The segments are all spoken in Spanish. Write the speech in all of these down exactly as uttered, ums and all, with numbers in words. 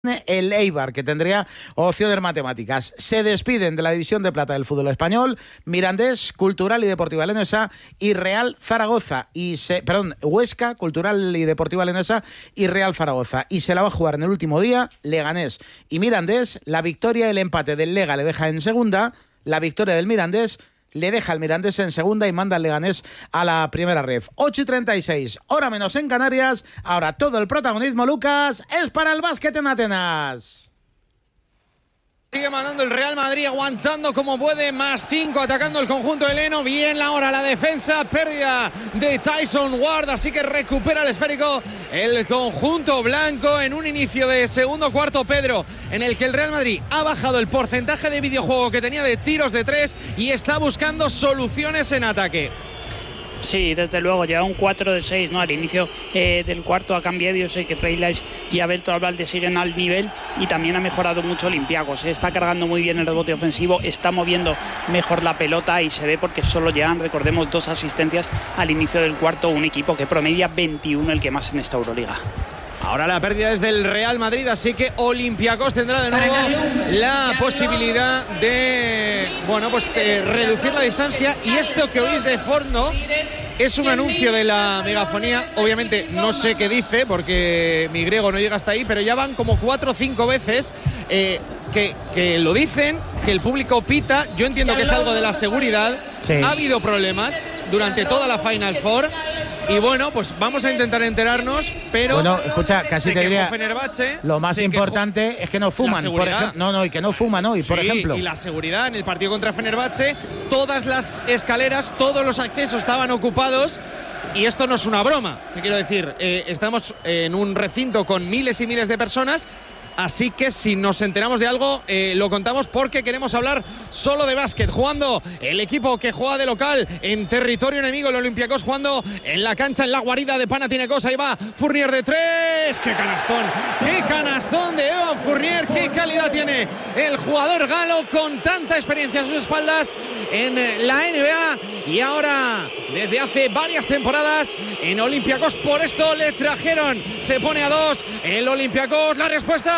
el Eibar, que tendría opciones matemáticas. Se despiden de la división de plata del fútbol español Mirandés, Cultural y Deportiva Leonesa y Real Zaragoza. Y se, perdón, Huesca, Cultural y Deportiva Leonesa y Real Zaragoza. Y se la va a jugar en el último día Leganés y Mirandés. La victoria y el empate del Lega le deja en segunda. La victoria del Mirandés le deja al Mirandés en segunda y manda al Leganés a la primera ref. ocho y treinta y seis, hora menos en Canarias. Ahora todo el protagonismo, Lucas, es para el básquet en Atenas. Sigue mandando el Real Madrid, aguantando como puede, más cinco, atacando el conjunto heleno. Bien ahora la defensa, pérdida de Tyson Ward, así que recupera el esférico el conjunto blanco en un inicio de segundo cuarto, Pedro, en el que el Real Madrid ha bajado el porcentaje de videojuego que tenía de tiros de tres y está buscando soluciones en ataque. Sí, desde luego, lleva un cuatro de seis, ¿no? Al inicio eh, del cuarto ha cambiado. Yo sé que Trey Lyles y Abel Torvalde siguen al nivel y también ha mejorado mucho Olympiacos. Está cargando muy bien el rebote ofensivo, está moviendo mejor la pelota y se ve porque solo llevan, recordemos, dos asistencias al inicio del cuarto. Un equipo que promedia veintiuno, el que más en esta Euroliga. Ahora la pérdida es del Real Madrid, así que Olympiacos tendrá de nuevo la posibilidad de, bueno, pues de reducir la distancia. Y esto que oís de fondo es un anuncio de la megafonía. Obviamente no sé qué dice porque mi griego no llega hasta ahí, pero ya van como cuatro o cinco veces eh, que, que lo dicen, que el público pita. Yo entiendo que es algo de la seguridad. Sí. Ha habido problemas durante toda la Final Four. Y bueno, pues vamos a intentar enterarnos, pero bueno, escucha, casi te diría Fenerbahce, lo más importante es que no fuman, por ejemplo. No, no, y que no fuman hoy, sí, por ejemplo. Y la seguridad en el partido contra Fenerbahce, todas las escaleras, todos los accesos estaban ocupados. Y esto no es una broma, te quiero decir, eh, estamos en un recinto con miles y miles de personas. Así que si nos enteramos de algo, eh, lo contamos porque queremos hablar solo de básquet. Jugando el equipo que juega de local en territorio enemigo, el Olympiacos jugando en la cancha, en la guarida de Panathinaikos. Ahí va Fournier de tres. ¡Qué canastón! ¡Qué canastón de Evan Fournier! ¡Qué calidad tiene el jugador galo con tanta experiencia a sus espaldas en la N B A! Y ahora, desde hace varias temporadas, en Olympiacos, por esto le trajeron. Se pone a dos el Olympiacos. La respuesta: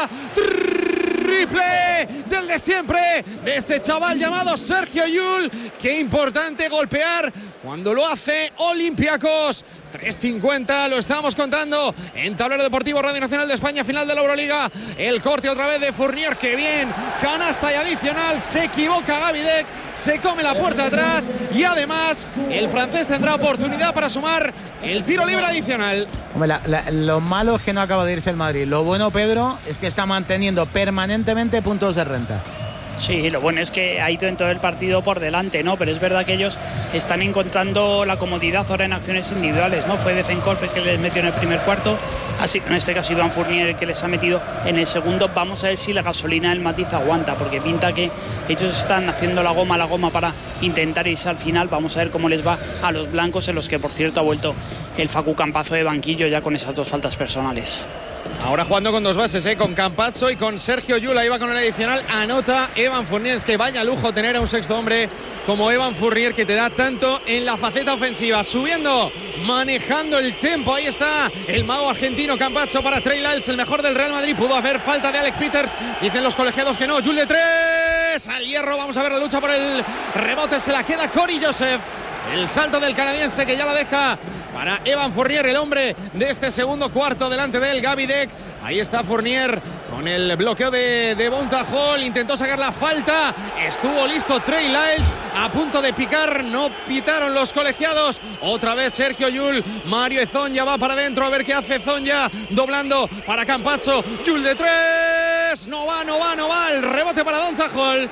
triple del de siempre, de ese chaval llamado Sergio Llull. Qué importante golpear cuando lo hace Olympiacos. tres cincuenta, lo estábamos contando en Tablero Deportivo Radio Nacional de España, final de la Euroliga. El corte otra vez de Fournier, que bien, canasta y adicional. Se equivoca Gavidec, se come la puerta atrás y además el francés tendrá oportunidad para sumar el tiro libre adicional. Hombre, la, la, lo malo es que no acaba de irse el Madrid. Lo bueno, Pedro, es que está manteniendo permanentemente puntos de renta. Sí, lo bueno es que ha ido en todo el partido por delante, ¿no? Pero es verdad que ellos están encontrando la comodidad ahora en acciones individuales, ¿no? Fue Bezenkolf el que les metió en el primer cuarto, así en este caso Iván Fournier el que les ha metido en el segundo. Vamos a ver si la gasolina del Matiz aguanta, porque pinta que ellos están haciendo la goma a la goma para intentar irse al final. Vamos a ver cómo les va a los blancos, en los que por cierto ha vuelto el Facu Campazzo de banquillo ya con esas dos faltas personales. Ahora jugando con dos bases, ¿eh? Con Campazzo y con Sergio Llull. Ahí va con el adicional, anota Evan Fournier. Es que vaya lujo tener a un sexto hombre como Evan Fournier, que te da tanto en la faceta ofensiva. Subiendo, manejando el tempo. Ahí está el mago argentino Campazzo para Trey Lyles, el mejor del Real Madrid. Pudo haber falta de Alex Peters. Dicen los colegiados que no. Llull de tres. Al hierro. Vamos a ver la lucha por el rebote. Se la queda Corey Joseph. El salto del canadiense que ya la deja para Evan Fournier, el hombre de este segundo cuarto delante de él, Gavidec. Ahí está Fournier con el bloqueo de, de Bonta Hall. Intentó sacar la falta. Estuvo listo Trey Lyles a punto de picar. No pitaron los colegiados. Otra vez Sergio Llull. Mario Ezonja va para adentro a ver qué hace Ezonja. Doblando para Campazzo. Llull de tres. No va, no va, no va. El rebote para Bonta Hall.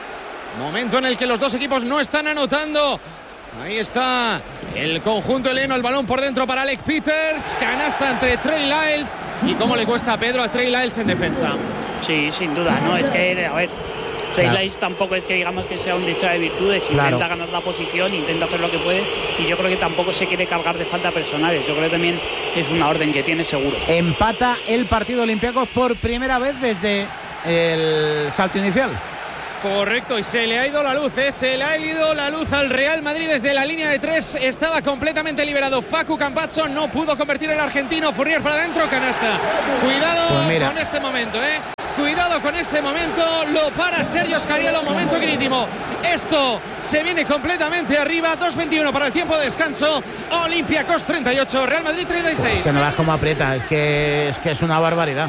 Momento en el que los dos equipos no están anotando. Ahí está el conjunto heleno, el balón por dentro para Alex Peters, canasta entre Trey Lyles. Y cómo le cuesta a Pedro a Trey Lyles en defensa. Sí, sin duda, ¿no? Es que, a ver, Trey claro. Lyles tampoco es que digamos que sea un dicho de virtudes. Intenta claro. ganar la posición, intenta hacer lo que puede. Y yo creo que tampoco se quiere cargar de falta personales. Yo creo que también es una orden que tiene seguro. Empata el partido Olympiacos por primera vez desde el salto inicial. Correcto, y se le ha ido la luz, ¿eh? Se le ha ido la luz al Real Madrid desde la línea de tres. Estaba completamente liberado Facu Campazzo, no pudo convertir el argentino. Fournier para adentro, canasta. Cuidado pues con este momento, ¿eh? Cuidado con este momento, lo para Sergio Scariolo, momento crítico. Esto se viene completamente arriba, dos veintiuno para el tiempo de descanso. Olympiacos treinta y ocho, Real Madrid treinta y seis. Es que no veas cómo aprieta, es que es, que es una barbaridad.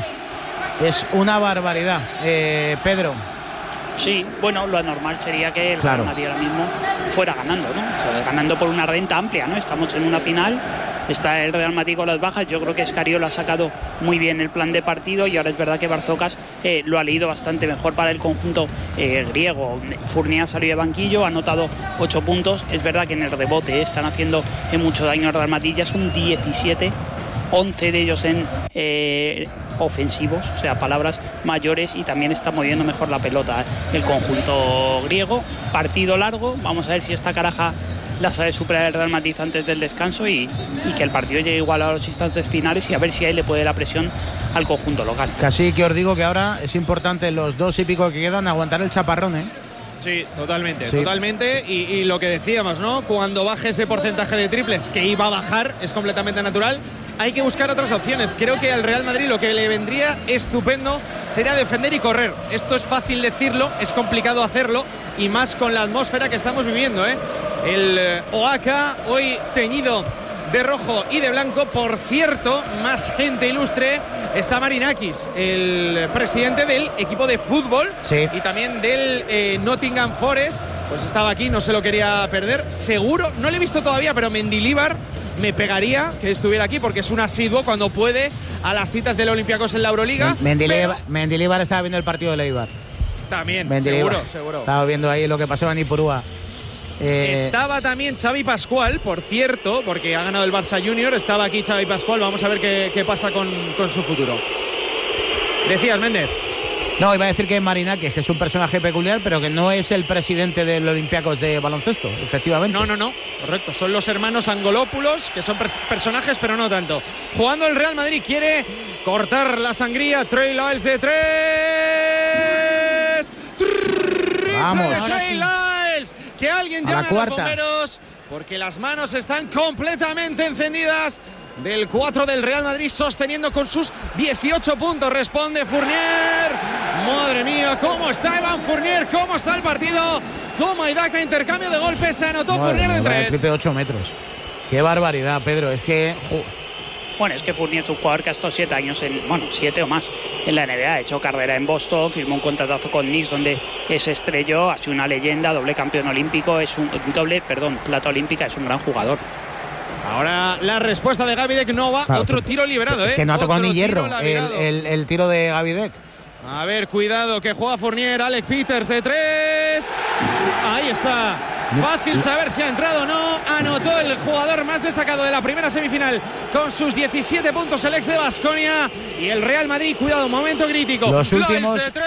Es una barbaridad, eh, Pedro. Sí, bueno, lo normal sería que el claro. Real Madrid ahora mismo fuera ganando, ¿no? O sea, ganando por una renta amplia, ¿no? Estamos en una final, está el Real Madrid con las bajas. Yo creo que Scariolo ha sacado muy bien el plan de partido y ahora es verdad que Barzocas eh, lo ha leído bastante mejor para el conjunto eh, griego. Fournier ha salido de banquillo, ha anotado ocho puntos. Es verdad que en el rebote eh, están haciendo eh, mucho daño al Real Madrid, ya son diecisiete. once de ellos en eh, ofensivos, o sea, palabras mayores, y también está moviendo mejor la pelota el conjunto griego. Partido largo, vamos a ver si esta caraja la sabe superar el Real Madrid antes del descanso y, y que el partido llegue igual a los instantes finales y a ver si ahí le puede la presión al conjunto local. Casi que os digo que ahora es importante los dos y pico que quedan aguantar el chaparrón, ¿eh? Sí, totalmente, sí. totalmente. Y, y lo que decíamos, ¿no? Cuando baje ese porcentaje de triples, que iba a bajar, es completamente natural. Hay que buscar otras opciones. Creo que al Real Madrid lo que le vendría estupendo sería defender y correr. Esto es fácil decirlo, es complicado hacerlo, y más con la atmósfera que estamos viviendo, ¿eh? El eh, O A C A hoy teñido de rojo y de blanco. Por cierto, más gente ilustre. Está Marinakis, el presidente del equipo de fútbol, sí. y también del eh, Nottingham Forest. Pues estaba aquí, no se lo quería perder. Seguro, no le he visto todavía, pero Mendilibar me pegaría que estuviera aquí porque es un asiduo cuando puede a las citas del Olympiacos en la Euroliga. Mendilibar, pero... Mendilibar estaba viendo el partido de Eibar. También, Mendilibar. seguro, seguro. Estaba viendo ahí lo que pasaba en Ipurúa. Eh... Estaba también Xavi Pascual, por cierto, porque ha ganado el Barça Junior. Estaba aquí Xavi Pascual, vamos a ver qué, qué pasa con, con su futuro. Decías, Méndez. No, iba a decir que es Marinakis, que es un personaje peculiar, pero que no es el presidente del Olympiacos de baloncesto, efectivamente. No, no, no, correcto. Son los hermanos Angolópulos, que son pers- personajes, pero no tanto. Jugando el Real Madrid, quiere cortar la sangría. Trey Lyles de tres. Triple Vamos. de Trey Lyles. Que alguien a llame la a los cuarta. bomberos, porque las manos están completamente encendidas. Del cuatro del Real Madrid, sosteniendo con sus dieciocho puntos. Responde Fournier. Madre mía, cómo está Evan Fournier, cómo está el partido. Toma y daca, intercambio de golpes. Se anotó Madre Fournier de mía, tres. triple de ocho metros. Qué barbaridad, Pedro. Es que... Uh. Bueno, es que Fournier es un jugador que ha estado siete años, en, bueno, siete o más en la N B A. Ha hecho carrera en Boston, firmó un contratazo con Knicks donde se estrelló, ha sido una leyenda, doble campeón olímpico, es un doble, perdón, plata olímpica, es un gran jugador. Ahora la respuesta de Gavidec no va. Claro, otro tiro liberado, es ¿eh? que no ha tocado Otro ni hierro tiro el, el, el tiro de Gavidec. A ver, cuidado, que juega Fournier. Alec Peters de tres. Ahí está. Fácil saber si ha entrado o no. Anotó el jugador más destacado de la primera semifinal con sus diecisiete puntos, el ex de Baskonia. Y el Real Madrid, cuidado, momento crítico. Los Lyles últimos de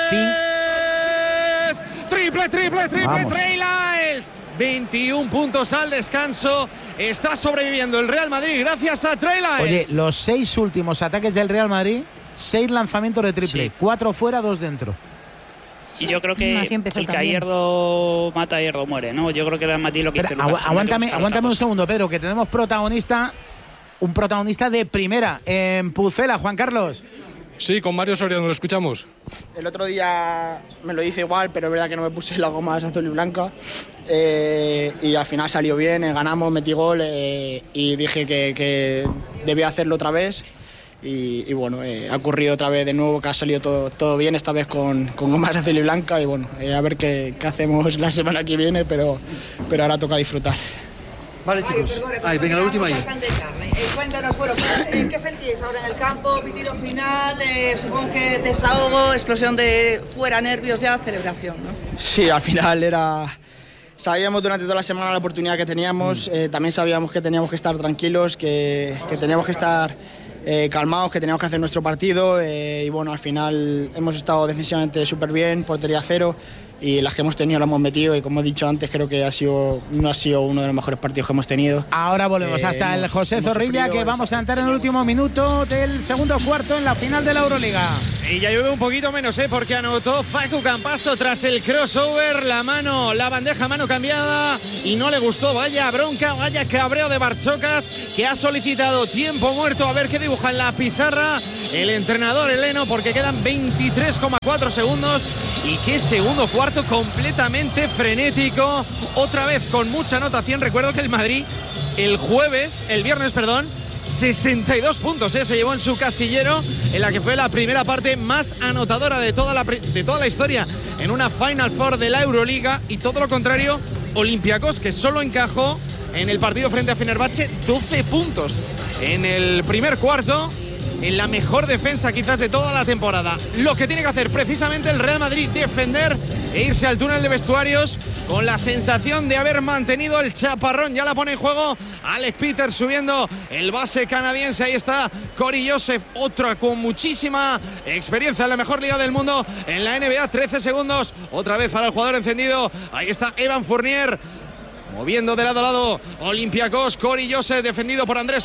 tres. Triple, triple, triple, Vamos. Trey Lyles. veintiún puntos al descanso. Está sobreviviendo el Real Madrid gracias a Trey Lyles. Oye, los seis últimos ataques del Real Madrid, seis lanzamientos de triple, Sí. cuatro fuera, dos dentro. Y yo creo que Así empezó el que a también. Hierro mata, a Hierro muere, ¿no? Yo creo que el Real Madrid lo que Espera, hizo agu- aguántame, aguántame un segundo, Pedro, que tenemos protagonista, un protagonista de primera en Pucela, Juan Carlos. Sí, con Mario Soriano, lo escuchamos. El otro día me lo hice igual, pero es verdad que no me puse la goma azul y blanca. Eh, y al final salió bien, eh, ganamos, metí gol eh, y dije que, que debía hacerlo otra vez. Y, y bueno, eh, ha ocurrido otra vez de nuevo, que ha salido todo, todo bien, esta vez con, con gomas azul y blanca. Y bueno, eh, a ver qué, qué hacemos la semana que viene, pero, pero ahora toca disfrutar. Vale, chicos. Ay, venga, la última ahí. Eh, cuéntanos, bueno, ¿qué sentíais ahora en el campo? Pitido final, eh, supongo que desahogo, explosión de fuera, nervios ya, celebración, ¿no? Sí, al final era... Sabíamos durante toda la semana la oportunidad que teníamos, eh, también sabíamos que teníamos que estar tranquilos, que, que teníamos que estar eh, calmados, que teníamos que hacer nuestro partido eh, y bueno, al final hemos estado defensivamente súper bien, portería cero y las que hemos tenido las hemos metido y como he dicho antes creo que ha sido, no ha sido uno de los mejores partidos que hemos tenido. Ahora volvemos eh, hasta hemos, el José Zorrilla que vamos a entrar en el último minuto del segundo cuarto en la final de la Euroliga. Y ya llueve un poquito menos, ¿eh? Porque anotó Facu Campaso tras el crossover, la mano, la bandeja mano cambiada y no le gustó. Vaya bronca, vaya cabreo de Barchocas que ha solicitado tiempo muerto a ver qué dibuja en la pizarra el entrenador heleno porque quedan veintitrés coma cuatro segundos y qué segundo cuarto completamente frenético, otra vez con mucha anotación. Recuerdo que el Madrid el jueves, el viernes, perdón, sesenta y dos puntos, ¿eh? Se llevó en su casillero en la que fue la primera parte más anotadora de toda la, de toda la historia en una Final Four de la Euroliga y todo lo contrario, Olympiacos que solo encajó en el partido frente a Fenerbahce doce puntos en el primer cuarto, en la mejor defensa quizás de toda la temporada. Lo que tiene que hacer precisamente el Real Madrid, defender e irse al túnel de vestuarios con la sensación de haber mantenido el chaparrón. Ya la pone en juego Alex Peters subiendo el base canadiense. Ahí está Corey Joseph, otra con muchísima experiencia en la mejor liga del mundo en la N B A. trece segundos, otra vez para el jugador encendido. Ahí está Evan Fournier moviendo de lado a lado Olympiacos. Corey Joseph defendido por Andrés.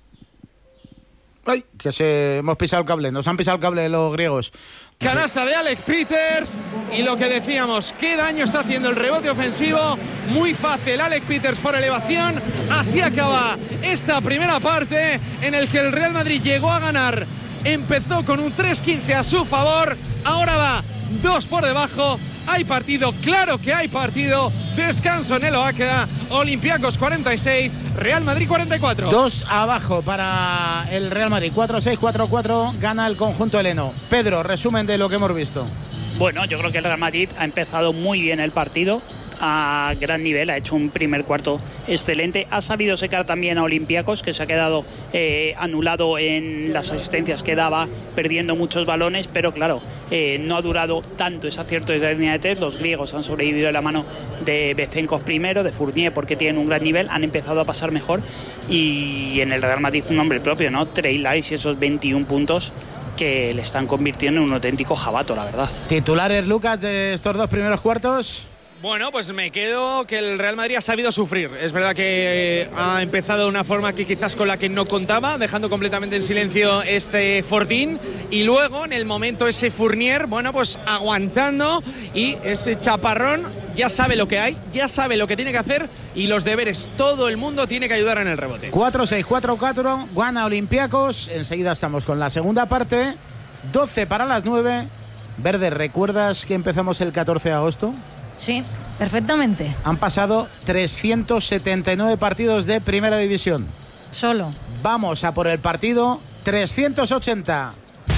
Ay, que se hemos pisado el cable, nos han pisado el cable los griegos. Canasta de Alex Peters y lo que decíamos, qué daño está haciendo el rebote ofensivo, muy fácil Alex Peters por elevación. Así acaba esta primera parte en el que el Real Madrid llegó a ganar, empezó con un tres quince a su favor, ahora va dos por debajo. Hay partido, claro que hay partido. Descanso en el Oaqueda. Olympiacos cuarenta y seis, Real Madrid cuarenta y cuatro. Dos abajo para el Real Madrid. cuatro seis, cuatro cuatro. Gana el conjunto heleno. Pedro, resumen de lo que hemos visto. Bueno, yo creo que el Real Madrid ha empezado muy bien el partido. A gran nivel, ha hecho un primer cuarto excelente, ha sabido secar también a Olympiacos, que se ha quedado eh, anulado en las asistencias que daba, perdiendo muchos balones, pero claro, eh, no ha durado tanto ese acierto desde la línea de tres. Los griegos han sobrevivido de la mano de Bezenkov primero, de Fournier porque tienen un gran nivel, han empezado a pasar mejor y en el Real Madrid un nombre propio, ¿no? Trey Lyles y esos veintiún puntos que le están convirtiendo en un auténtico jabato, la verdad. Titulares, Lucas, de estos dos primeros cuartos. Bueno, pues me quedo que el Real Madrid ha sabido sufrir. Es verdad que ha empezado de una forma que quizás con la que no contaba, dejando completamente en silencio este Fortín. Y luego, en el momento ese Fournier, bueno, pues aguantando. Y ese chaparrón ya sabe lo que hay, ya sabe lo que tiene que hacer. Y los deberes, todo el mundo tiene que ayudar en el rebote. cuatro seis, cuatro cuatro, gana Olympiacos. Enseguida estamos con la segunda parte. doce para las nueve. Verde, ¿recuerdas que empezamos el catorce de agosto? Sí, perfectamente. Han pasado trescientos setenta y nueve partidos de primera división. Solo. Vamos a por el partido trescientos ochenta.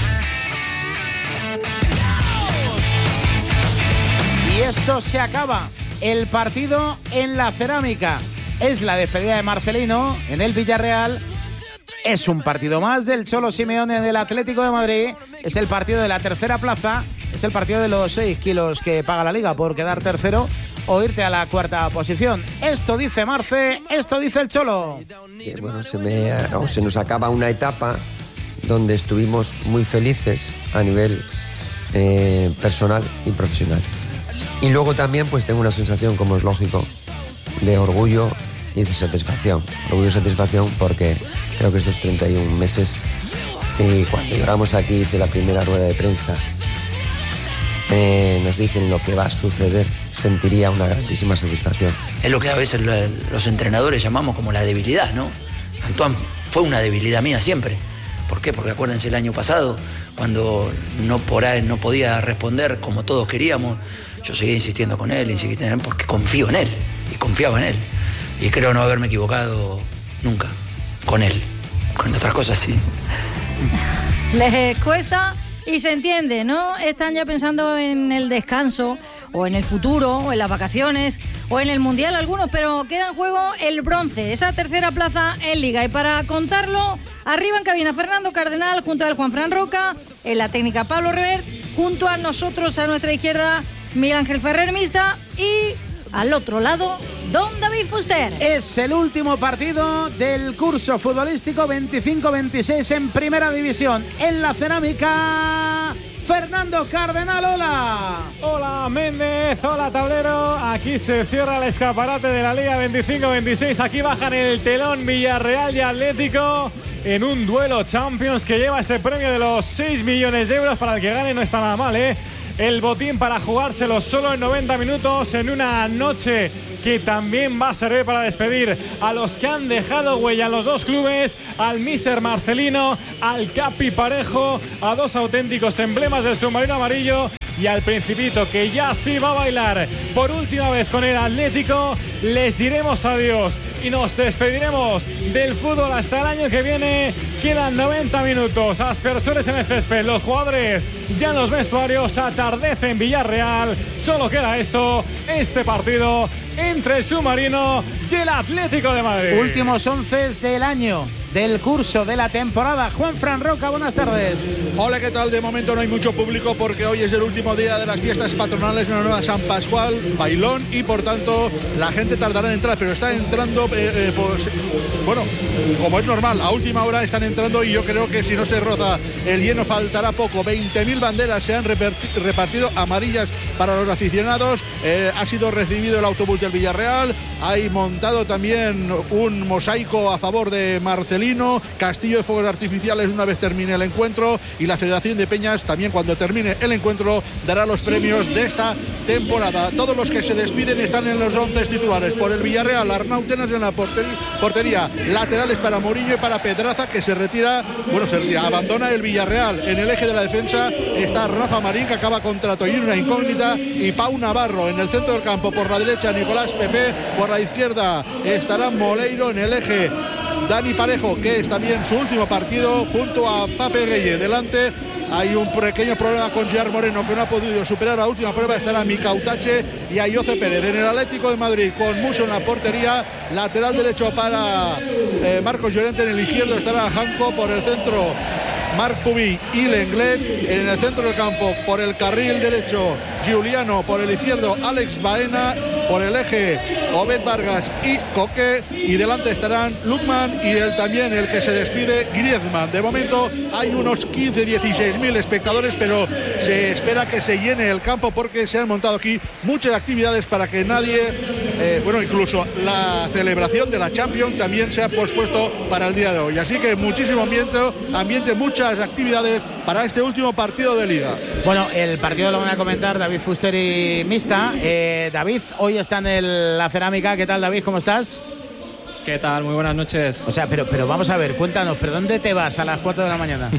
Y esto se acaba. El partido en la Cerámica. Es la despedida de Marcelino en el Villarreal. Es un partido más del Cholo Simeone del Atlético de Madrid. Es el partido de la tercera plaza. Es el partido de los seis kilos que paga la Liga por quedar tercero o irte a la cuarta posición. Esto dice Marce, esto dice el Cholo. Eh, bueno, se, me, o se nos acaba una etapa donde estuvimos muy felices a nivel eh, personal y profesional. Y luego también pues tengo una sensación, como es lógico, de orgullo y de satisfacción. Orgullo y satisfacción porque creo que estos treinta y un meses, sí, cuando llegamos aquí, hice la primera rueda de prensa, Eh, nos dicen lo que va a suceder, sentiría una grandísima satisfacción. Es lo que a veces los entrenadores llamamos como la debilidad, ¿no? Antoine fue una debilidad mía siempre. ¿Por qué? Porque acuérdense el año pasado, cuando no, por ahí, no podía responder como todos queríamos, yo seguía insistiendo con él, insistiendo en él porque confío en él y confiaba en él. Y creo no haberme equivocado nunca con él. Con otras cosas sí. Les cuesta. Y se entiende, ¿no? Están ya pensando en el descanso, o en el futuro, o en las vacaciones, o en el Mundial algunos, pero queda en juego el bronce, esa tercera plaza en Liga. Y para contarlo, arriba en cabina Fernando Cardenal, junto al Juanfran Roca, en la técnica Pablo Rever, junto a nosotros, a nuestra izquierda, Miguel Ángel Ferrer Mista, y al otro lado, don David Fuster. Es el último partido del curso futbolístico veinticinco veintiséis en Primera División. En la Cerámica, Fernando Cardenal, hola. Hola Méndez, hola tablero. Aquí se cierra el escaparate de la Liga veinticinco veintiséis. Aquí bajan el telón Villarreal y Atlético en un duelo Champions que lleva ese premio de los seis millones de euros. Para el que gane no está nada mal, ¿eh? El botín para jugárselo solo en noventa minutos en una noche que también va a servir para despedir a los que han dejado huella en los dos clubes, al míster Marcelino, al Capi Parejo, a dos auténticos emblemas del submarino amarillo y al Principito, que ya sí va a bailar por última vez con el Atlético. Les diremos adiós y nos despediremos del fútbol hasta el año que viene. Quedan noventa minutos, aspersores en el césped, los jugadores ya en los vestuarios, atardece en Villarreal. Solo queda esto, este partido entre el Submarino y el Atlético de Madrid. Últimos once del año, del curso, de la temporada. Juanfran Roca, buenas tardes. Hola, ¿qué tal? De momento no hay mucho público porque hoy es el último día de las fiestas patronales en la nueva San Pascual, bailón, y por tanto la gente tardará en entrar, pero está entrando, eh, eh, pues, bueno, como es normal, a última hora están entrando y yo creo que si no se roza el lleno faltará poco. veinte mil banderas se han repartido, amarillas para los aficionados. Eh, ha sido recibido el autobús del Villarreal, hay montado también un mosaico a favor de Marcelino, castillo de fuegos artificiales una vez termine el encuentro, y la Federación de Peñas también, cuando termine el encuentro, dará los premios de esta temporada. Todos los que se despiden están en los once titulares. Por el Villarreal, Arnau Tenas en la portería, portería, laterales para Murillo y para Pedraza, que se retira, bueno, se retira, abandona el Villarreal. En el eje de la defensa está Rafa Marín, que acaba contrato y una incógnita, y Pau Navarro. En el centro del campo, por la derecha, Nicolás Pepe, por la izquierda estará Moleiro. En el eje, Dani Parejo, que es también su último partido, junto a Pape Gueye. Delante hay un pequeño problema con Gerard Moreno, que no ha podido superar la última prueba. Estará Mika Utache y Ayoce Pérez. En el Atlético de Madrid, con Muso en la portería, lateral derecho para eh, Marcos Llorente. En el izquierdo estará Janko, por el centro Marc Pubi y Lenglet. En el centro del campo, por el carril derecho, Giuliano, por el izquierdo Alex Baena, por el eje Obed Vargas y Coque, y delante estarán Lukman y el también el que se despide, Griezmann. De momento hay unos quince a dieciséis mil espectadores, pero se espera que se llene el campo porque se han montado aquí muchas actividades para que nadie, eh, bueno, incluso la celebración de la Champions también se ha pospuesto para el día de hoy. Así que muchísimo ambiente, ambiente, muchas actividades para este último partido de Liga. Bueno, el partido lo van a comentar David Fuster y Mista. Eh, David, hoy está en el, la Cerámica. ¿Qué tal, David? ¿Cómo estás? ¿Qué tal? Muy buenas noches. O sea, pero, pero vamos a ver, cuéntanos, ¿pero dónde te vas a las cuatro de la mañana?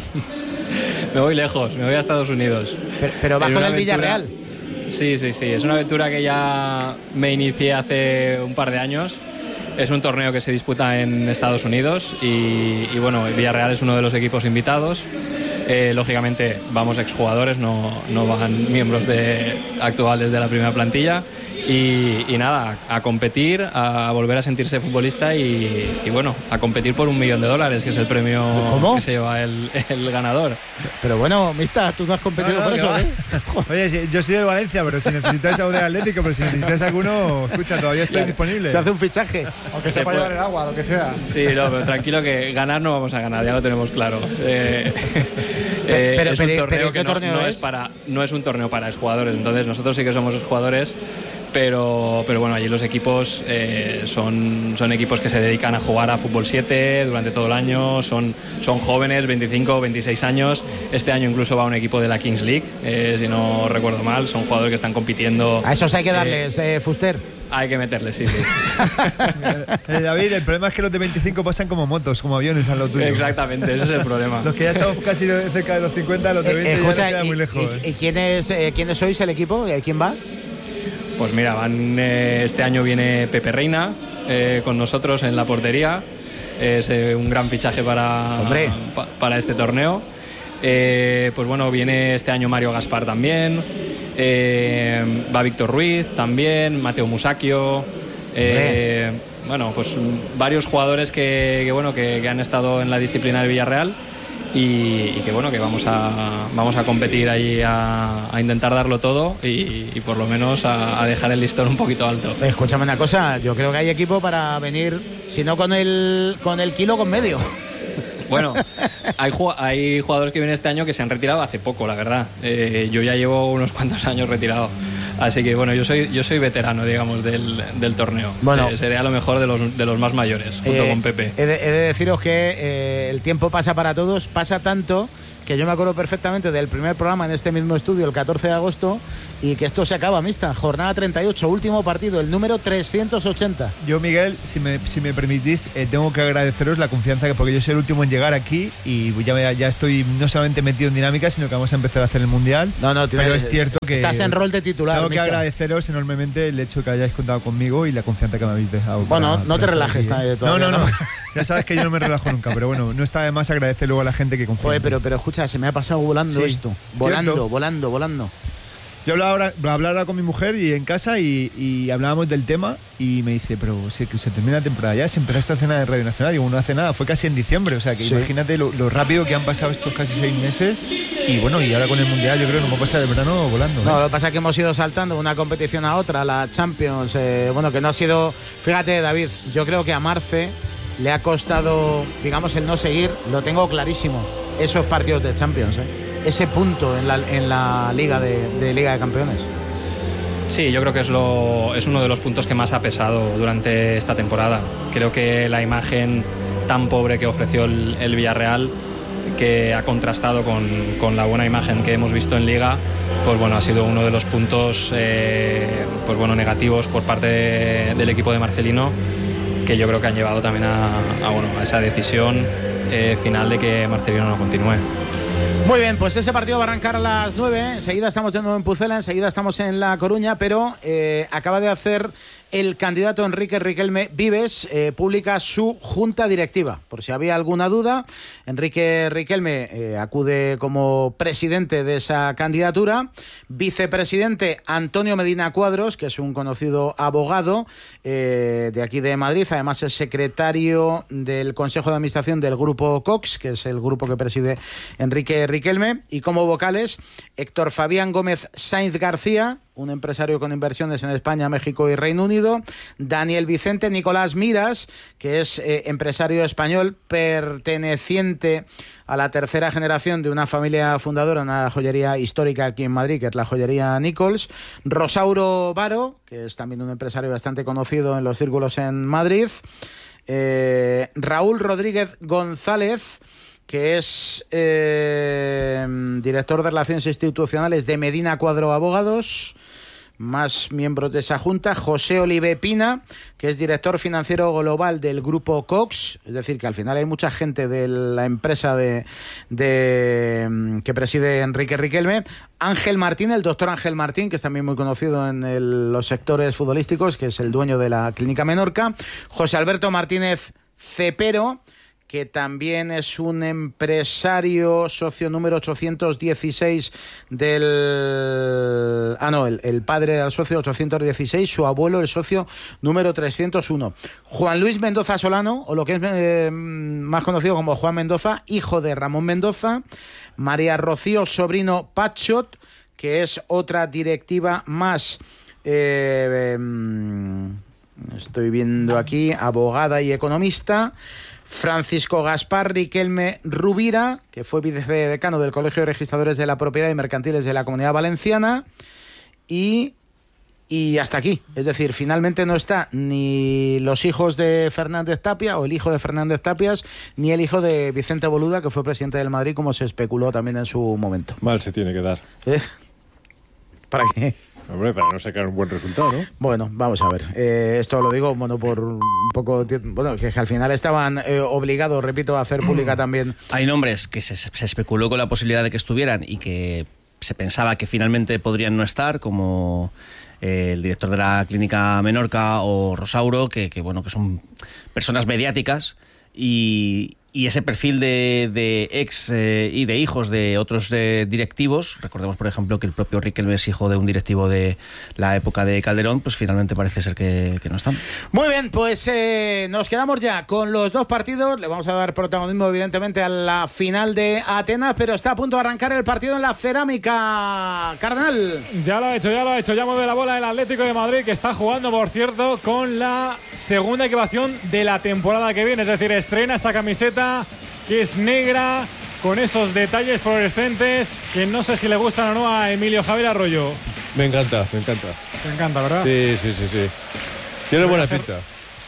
Me voy lejos, me voy a Estados Unidos. Pero, pero vas con el Villarreal. Sí, sí, sí. Es una aventura que ya me inicié hace un par de años. Es un torneo que se disputa en Estados Unidos y, y bueno, el Villarreal es uno de los equipos invitados. Eh, lógicamente vamos exjugadores, no, no van miembros de, actuales de la primera plantilla. Y, y nada, a competir, a volver a sentirse futbolista y, y bueno, a competir por un millón de dólares, que es el premio ¿Cómo? que se lleva el, el ganador. Pero bueno, Mista, tú no has competido no, no, por eso, va. ¿eh? Oye, sí, yo soy de Valencia, pero si necesitáis algo de Atlético, pero si necesitáis alguno, escucha, todavía estoy disponible. Se hace un fichaje. Aunque sea para llevar el agua, lo que sea. Sí, no, pero tranquilo que ganar no vamos a ganar, ya lo tenemos claro. Eh, eh, pero, es un pero, torneo pero ¿qué que no, torneo no es? es para, no es un torneo para exjugadores, entonces nosotros sí que somos exjugadores. Pero, pero bueno, allí los equipos eh, son, son equipos que se dedican a jugar a fútbol siete durante todo el año, son, son jóvenes, veinticinco, veintiséis años. Este año incluso va un equipo de la Kings League, eh, si no recuerdo mal, son jugadores que están compitiendo. A esos hay que darles, eh, eh, Fuster. Hay que meterles, sí, sí. eh, David, el problema es que los de veinticinco pasan como motos, como aviones a lo tuyo. Exactamente, ese es el problema. Los que ya estamos casi cerca de los cincuenta, los de veinte eh, escucha, ya nos quedan muy lejos. ¿Y, y, y ¿quién es, eh, quiénes sois el equipo? ¿Quién va? Pues mira, van, eh, este año viene Pepe Reina eh, con nosotros en la portería. Es eh, un gran fichaje para, pa, para este torneo. Eh, pues bueno, viene este año Mario Gaspar también. Eh, va Víctor Ruiz también, Mateo Musacchio. Eh, bueno, pues varios jugadores que, que, bueno, que, que han estado en la disciplina del Villarreal. y, y que bueno, que vamos a, vamos a competir ahí a, a intentar darlo todo y, y por lo menos a, a dejar el listón un poquito alto. Escúchame una cosa, yo creo que hay equipo para venir, si no con el, con el kilo, con medio. Bueno, hay, hay jugadores que vienen este año que se han retirado hace poco, la verdad. Eh, yo ya llevo unos cuantos años retirado. Así que bueno, yo soy yo soy veterano, digamos, del, del torneo. Bueno, eh, seré a lo mejor de los, de los más mayores, junto eh, con Pepe. He de, he de deciros que eh, el tiempo pasa para todos, pasa tanto que yo me acuerdo perfectamente del primer programa en este mismo estudio, el catorce de agosto, y que esto se acaba, mixta. Jornada treinta y ocho, último partido, el número trescientos ochenta. Yo, Miguel, si me, si me permitís, eh, tengo que agradeceros la confianza, que porque yo soy el último en llegar aquí y ya, me, ya estoy no solamente metido en dinámica, sino que vamos a empezar a hacer el Mundial. No, no, pero es cierto que estás en rol de titular. Tengo mister. que agradeceros enormemente el hecho que hayáis contado conmigo y la confianza que me habéis dejado. Bueno, para, no para te relajes aquí, ¿eh? todavía. No, no, no. no. Ya sabes que yo no me relajo nunca, pero bueno, no está de más agradecer luego a la gente que confía. Joder, pero, pero escucha, se me ha pasado volando Sí, esto. Volando, cierto. volando, volando. Yo hablaba ahora, hablaba ahora con mi mujer y en casa y, y hablábamos del tema y me dice, pero si se termina la temporada ya, si empezaste a cenar de Radio Nacional. Digo, no hace nada, fue casi en diciembre, o sea que Sí. imagínate lo, lo rápido que han pasado estos casi seis meses y bueno, y ahora con el Mundial yo creo que nos va a pasar el verano volando. No, ¿eh? lo que pasa es que hemos ido saltando de una competición a otra, la Champions, eh, bueno, que no ha sido... Fíjate, David, yo creo que a Marce le ha costado, digamos, el no seguir, lo tengo clarísimo, esos partidos de Champions, eh. ese punto en la, en la Liga de, de Liga de Campeones. Sí, yo creo que es, lo, es uno de los puntos que más ha pesado durante esta temporada. Creo que la imagen tan pobre que ofreció el, el Villarreal, que ha contrastado con, con la buena imagen que hemos visto en Liga, pues bueno, ha sido uno de los puntos eh, pues bueno, negativos por parte de, del equipo de Marcelino, que yo creo que han llevado también a, a, bueno, a esa decisión eh, final de que Marcelino no continúe. Muy bien, pues ese partido va a arrancar a las nueve. Enseguida estamos de nuevo en Pucela, enseguida estamos en La Coruña, pero eh, acaba de hacer el candidato Enrique Riquelme Vives, eh, publica su junta directiva. Por si había alguna duda, Enrique Riquelme eh, acude como presidente de esa candidatura. Vicepresidente Antonio Medina Cuadros, que es un conocido abogado eh, de aquí de Madrid, además es secretario del Consejo de Administración del Grupo Cox, que es el grupo que preside Enrique Riquelme, y como vocales Héctor Fabián Gómez Sainz García, un empresario con inversiones en España, México y Reino Unido, Daniel Vicente Nicolás Miras, que es eh, empresario español perteneciente a la tercera generación de una familia fundadora, una joyería histórica aquí en Madrid, que es la joyería Nichols, Rosauro Varo, que es también un empresario bastante conocido en los círculos en Madrid, eh, Raúl Rodríguez González, que es eh, director de Relaciones Institucionales de Medina Cuadro Abogados, más miembros de esa junta, José Olive Pina, que es director financiero global del Grupo Cox, es decir, que al final hay mucha gente de la empresa de, de que preside Enrique Riquelme, Ángel Martín, el doctor Ángel Martín, que es también muy conocido en el, los sectores futbolísticos, que es el dueño de la Clínica Menorca, José Alberto Martínez Cepero, que también es un empresario, socio número ochocientos dieciséis del... Ah, no, el, el padre era el socio ochocientos dieciséis, su abuelo el socio número trescientos uno. Juan Luis Mendoza Solano, o lo que es eh, más conocido como Juan Mendoza, hijo de Ramón Mendoza. María Rocío Sobrino Pachot, que es otra directiva más... Eh, eh, estoy viendo aquí, abogada y economista. Francisco Gaspar Riquelme Rubira, que fue vicedecano del Colegio de Registradores de la Propiedad y Mercantiles de la Comunidad Valenciana, y, y hasta aquí. Es decir, finalmente no está ni los hijos de Fernández Tapia, o el hijo de Fernández Tapias, ni el hijo de Vicente Boluda, que fue presidente del Madrid, como se especuló también en su momento. Mal se tiene que dar. ¿Eh? ¿Para qué? Hombre, para no sacar un buen resultado, ¿no? Bueno, vamos a ver. Eh, esto lo digo, bueno, por un poco... Bueno, que, que al final estaban eh, obligados, repito, a hacer pública también. Hay nombres que se, se especuló con la posibilidad de que estuvieran y que se pensaba que finalmente podrían no estar, como eh, el director de la Clínica Menorca o Rosauro, que, que, bueno, que son personas mediáticas y... Y ese perfil de, de ex eh, y de hijos de otros eh, directivos, recordemos por ejemplo que el propio Riquelme es hijo de un directivo de la época de Calderón, pues finalmente parece ser que, que no están. Muy bien, pues eh, nos quedamos ya con los dos partidos. Le vamos a dar protagonismo evidentemente a la final de Atenas, pero está a punto de arrancar el partido en la Cerámica. Cardenal. Ya lo ha hecho, ya lo ha hecho, ya mueve la bola el Atlético de Madrid, que está jugando, por cierto, con la segunda equipación de la temporada que viene, es decir, estrena esa camiseta que es negra, con esos detalles fluorescentes que no sé si le gustan o no a Emilio Javier Arroyo. Me encanta, me encanta. Me encanta, ¿verdad? Sí, sí, sí, sí. Tiene buena pinta.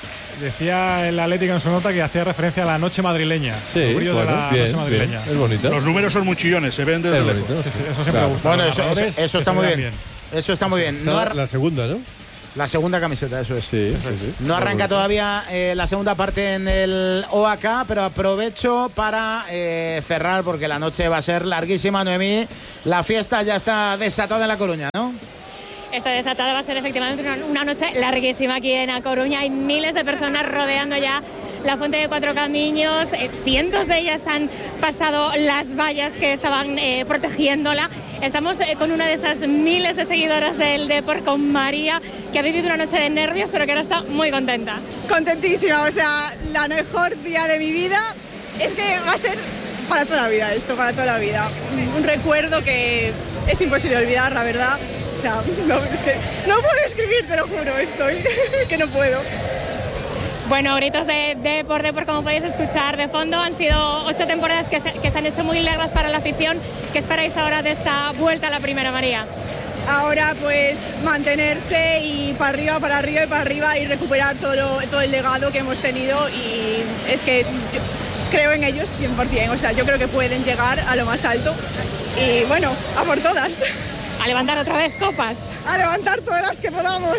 Decía el Atlético en su nota que hacía referencia a la noche madrileña. Sí, el brillo bueno, de la bien, noche madrileña. bien, es bonita. Los números son muy chillones, se ven desde Es lejos. bonito. Sí, sí, eso siempre Claro. me gusta. Bueno, Los eso, eso, narradores eso que está se muy vean bien. Eso está muy bien. Está No ar- la segunda, ¿no? La segunda camiseta, eso es. Sí, Eso sí, es. sí. No arranca todavía eh, la segunda parte en el O A K, pero aprovecho para eh, cerrar porque la noche va a ser larguísima, Noemí. La fiesta ya está desatada en La Coruña, ¿no? Está desatada, va a ser efectivamente una, una noche larguísima aquí en A Coruña. Hay miles de personas rodeando ya la Fuente de Cuatro Camiños. Eh, cientos de ellas han pasado las vallas que estaban eh, protegiéndola. Estamos eh, con una de esas miles de seguidoras del Depor, con María, que ha vivido una noche de nervios, pero que ahora está muy contenta. Contentísima, o sea, la mejor día de mi vida. Es que va a ser para toda la vida esto, para toda la vida. Un recuerdo que es imposible olvidar, la verdad. O sea, no, es que no puedo escribir, te lo juro, estoy, que no puedo. Bueno, gritos de Depor, Depor, como podéis escuchar de fondo. Han sido ocho temporadas que, que se han hecho muy largas para la afición. ¿Qué esperáis ahora de esta vuelta a la Primera, María? Ahora pues mantenerse y para arriba, para arriba y para arriba y recuperar todo, lo, todo el legado que hemos tenido, y es que yo creo en ellos cien por cien, o sea, yo creo que pueden llegar a lo más alto y bueno, a por todas. A levantar otra vez copas. A levantar todas las que podamos.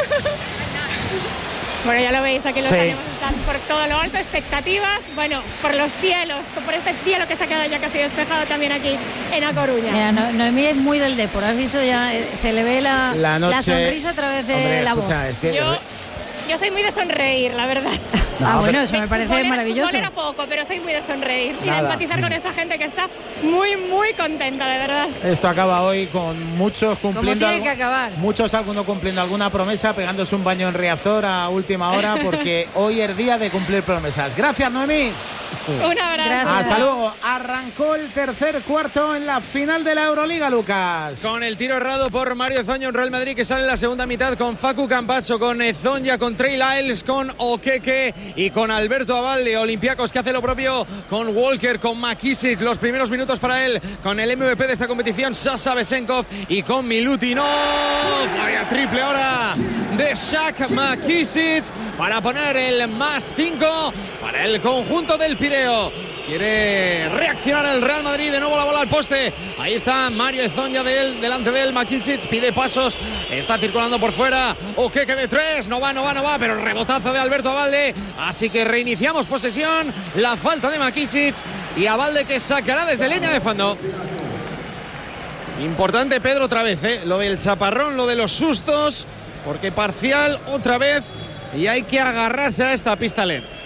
Bueno, ya lo veis, aquí los Sí. ánimos están por todo lo alto, expectativas, bueno, por los cielos, por este cielo que se ha quedado ya casi despejado también aquí en A Coruña. Mira, no, Noemí es muy del Depor, has visto ya, eh, se le ve la, La noche- la sonrisa a través de Hombre, la escucha, voz. es que- Yo, yo soy muy de sonreír, la verdad. No, ah, bueno, pero- eso me parece Futbolera- maravilloso. futbolera poco, pero soy muy de sonreír y de Nada. empatizar con esta gente que está muy, muy contenta, de verdad. Esto acaba hoy con muchos cumpliendo. tiene algo- que acabar. Muchos algunos cumpliendo alguna promesa, pegándose un baño en Riazor a última hora, porque hoy es día de cumplir promesas. Gracias, Noemí. Un abrazo. Gracias. Hasta luego. Arrancó el tercer cuarto en la final de la Euroliga, Lucas. Con el tiro errado por Mario Zonja, un Real Madrid que sale en la segunda mitad con Facu Campazzo, con Zonja, con Trey Lyles, con Okeke y con Alberto Abalde. Olympiacos que hace lo propio con Walker, con McKissick. Los primeros minutos para él, con el M V P de esta competición, Sasha Besenkov, y con Milutinov. Vaya triple ahora de Shaq McKissick para poner el más cinco para el conjunto del Pireo. Quiere reaccionar el Real Madrid, de nuevo la bola al poste. Ahí está Mario Zonja de él, delante de él. McKissick pide pasos, está circulando por fuera. Okeke de tres, no va, no va, no va, pero el rebotazo de Alberto Abalde. Así que reiniciamos posesión. La falta de McKissick y Abalde que sacará desde línea de fondo. Importante, Pedro, otra vez, ¿eh? Lo del chaparrón, lo de los sustos, porque parcial otra vez y hay que agarrarse a esta pista L E D.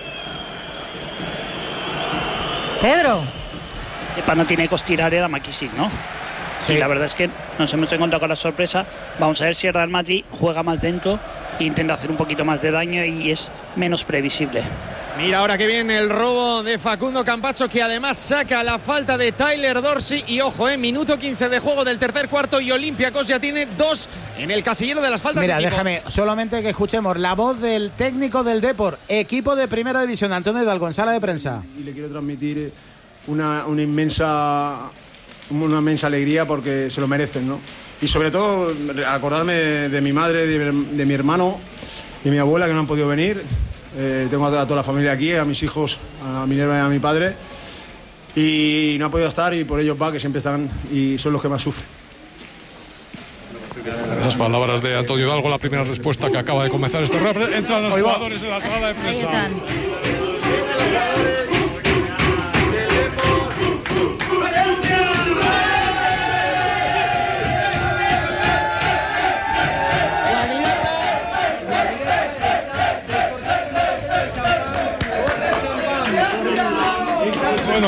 Pedro. Para no tiene que tirar era McKissick, ¿no? Sí. Y la verdad es que nos hemos encontrado con la sorpresa. Vamos a ver si el Real Madrid juega más dentro e intenta hacer un poquito más de daño y es menos previsible. Mira ahora que viene el robo de Facundo Campazzo, que además saca la falta de Tyler Dorsey. Y ojo, eh, minuto quince de juego del tercer cuarto y Olympiacos ya tiene dos en el casillero de las faltas. Mira, de equipo. déjame solamente que escuchemos la voz del técnico del Depor, equipo de primera división, Antonio Hidalgo, en sala de prensa. Y le quiero transmitir una, una inmensa una inmensa alegría porque se lo merecen, ¿no? Y sobre todo acordarme de, de mi madre, de, de mi hermano y mi abuela que no han podido venir. Eh, tengo a toda, a toda la familia aquí, a mis hijos, a Minerva y a mi padre, y no ha podido estar, y por ellos va, que siempre están y son los que más sufren. Esas palabras de Antonio Hidalgo, la primera respuesta que acaba de comenzar este rap. Entran los jugadores en la sala de prensa.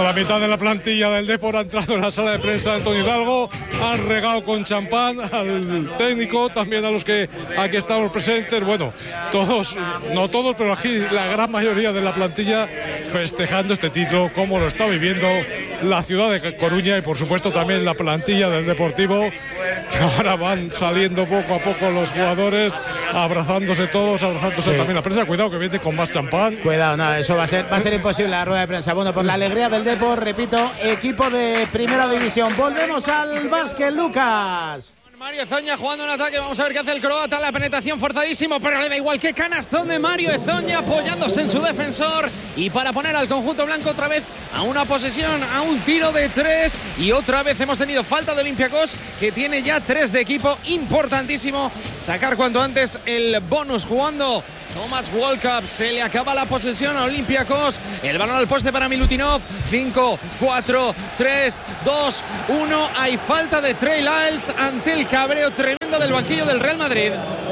la mitad de la plantilla del Depor ha entrado en la sala de prensa de Antonio Hidalgo, han regado con champán al técnico, también a los que aquí estamos presentes. Bueno, todos, no todos, pero aquí la gran mayoría de la plantilla festejando este título, como lo está viviendo la ciudad de Coruña y por supuesto también la plantilla del Deportivo. Ahora van saliendo poco a poco los jugadores, abrazándose todos, abrazándose sí. también la prensa. Cuidado que viene con más champán. Cuidado, no, eso va a ser, va a ser imposible la rueda de prensa. Bueno, por la alegría del Depor, repito, equipo de primera división. Volvemos al básquet, Lucas. Mario Ezoña jugando en ataque, vamos a ver qué hace el croata, la penetración forzadísimo, pero le da igual, que canastón de Mario Ezoña apoyándose en su defensor y para poner al conjunto blanco otra vez a una posesión, a un tiro de tres y otra vez hemos tenido falta de Olympiacos que tiene ya tres de equipo, importantísimo sacar cuanto antes el bonus jugando. Thomas Walkup, se le acaba la posesión a Olympiacos, el balón al poste para Milutinov, cinco, cuatro, tres, dos, uno, hay falta de Trey Lyles ante el cabreo tremendo del banquillo del Real Madrid.